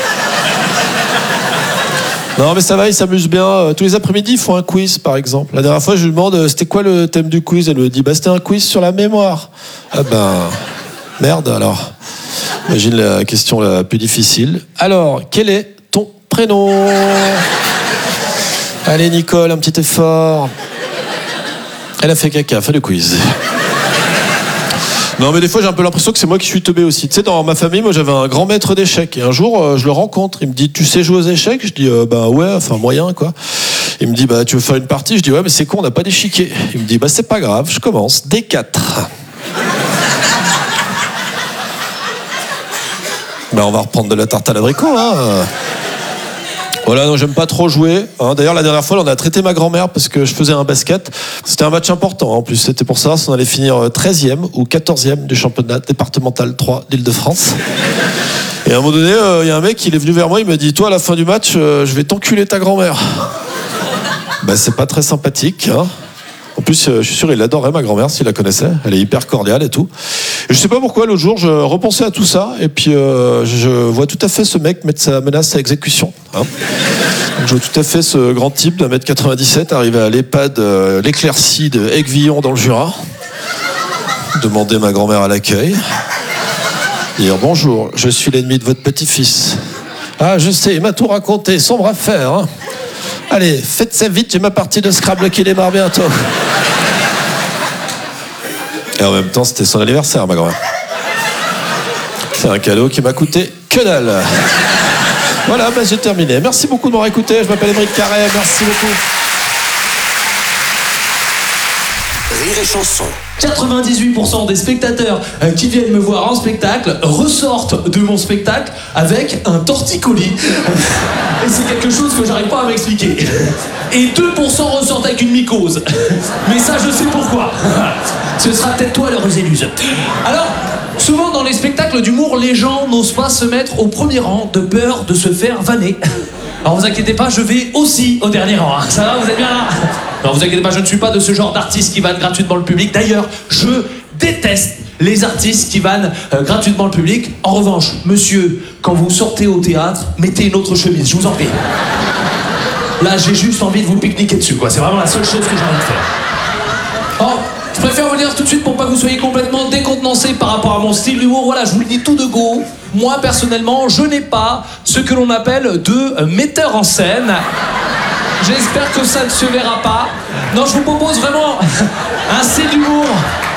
Non, mais ça va, ils s'amusent bien. Tous les après-midi, ils font un quiz, par exemple. La dernière fois, je lui demande, c'était quoi le thème du quiz? Elle me dit, bah, c'était un quiz sur la mémoire. Ah ben, merde, alors. Imagine la question la plus difficile. Alors, quel est ton prénom? Allez, Nicole, un petit effort. Elle a fait caca, fais le quiz. Non, mais des fois, j'ai un peu l'impression que c'est moi qui suis teubé aussi. Tu sais, dans ma famille, moi, j'avais un grand maître d'échecs. Et un jour, euh, je le rencontre. Il me dit, tu sais jouer aux échecs? Je dis, euh, bah ouais, enfin, moyen, quoi. Il me dit, bah, tu veux faire une partie? Je dis, ouais, mais c'est con, on n'a pas d'échiquier. Il me dit, bah, c'est pas grave, je commence. D quatre. Ben, on va reprendre de la tarte à l'abricot, hein. Voilà, non, j'aime pas trop jouer. Hein. D'ailleurs, la dernière fois, on a traité ma grand-mère parce que je faisais un basket. C'était un match important, en plus. C'était pour savoir si on allait finir treizième ou quatorzième du championnat départemental trois d'Île-de-France. Et à un moment donné, il euh, y a un mec, il est venu vers moi, il m'a dit, toi, à la fin du match, euh, je vais t'enculer ta grand-mère. Ben, c'est pas très sympathique, hein. En plus, je suis sûr, il adorait ma grand-mère s'il la connaissait. Elle est hyper cordiale et tout. Et je sais pas pourquoi, l'autre jour, je repensais à tout ça. Et puis, euh, je vois tout à fait ce mec mettre sa menace à exécution. Hein. Donc, je vois tout à fait ce grand type d'un mètre quatre-vingt-dix-sept arriver à l'EHPAD, euh, l'éclaircie de Aiguillon dans le Jura. Demander ma grand-mère à l'accueil. Dire bonjour, je suis l'ennemi de votre petit-fils. Ah, je sais, il m'a tout raconté, sombre affaire. Hein. Allez, faites ça vite, j'ai ma partie de Scrabble qui démarre bientôt. Et en même temps, c'était son anniversaire, ma grand-mère. C'est un cadeau qui m'a coûté que dalle. Voilà, bah, j'ai terminé. Merci beaucoup de m'avoir écouté. Je m'appelle Émeric Carré. Merci beaucoup. Rire et chanson. quatre-vingt-dix-huit pour cent des spectateurs euh, qui viennent me voir en spectacle ressortent de mon spectacle avec un torticolis. Et c'est quelque chose que j'arrive pas à m'expliquer. Et deux pour cent ressortent avec une mycose. Mais ça, je sais pourquoi. Ce sera peut-être toi, l'heureuse éluse. Alors, souvent dans les spectacles d'humour, les gens n'osent pas se mettre au premier rang de peur de se faire vanner. Alors vous inquiétez pas, je vais aussi au dernier rang. Hein. Ça va, vous êtes bien là? Non, vous inquiétez pas, je ne suis pas de ce genre d'artiste qui vanne gratuitement le public. D'ailleurs, je déteste les artistes qui vannent euh, gratuitement le public. En revanche, monsieur, quand vous sortez au théâtre, mettez une autre chemise, je vous en prie. Là, j'ai juste envie de vous pique-niquer dessus, quoi. C'est vraiment la seule chose que j'ai envie de faire. Oh, je préfère vous le dire tout de suite pour pas que vous soyez complètement décontenancé par rapport à mon style d'humour. Voilà, je vous le dis tout de go. Moi, personnellement, je n'ai pas ce que l'on appelle de euh, metteur en scène. J'espère que ça ne se verra pas. Non, je vous propose vraiment un style d'humour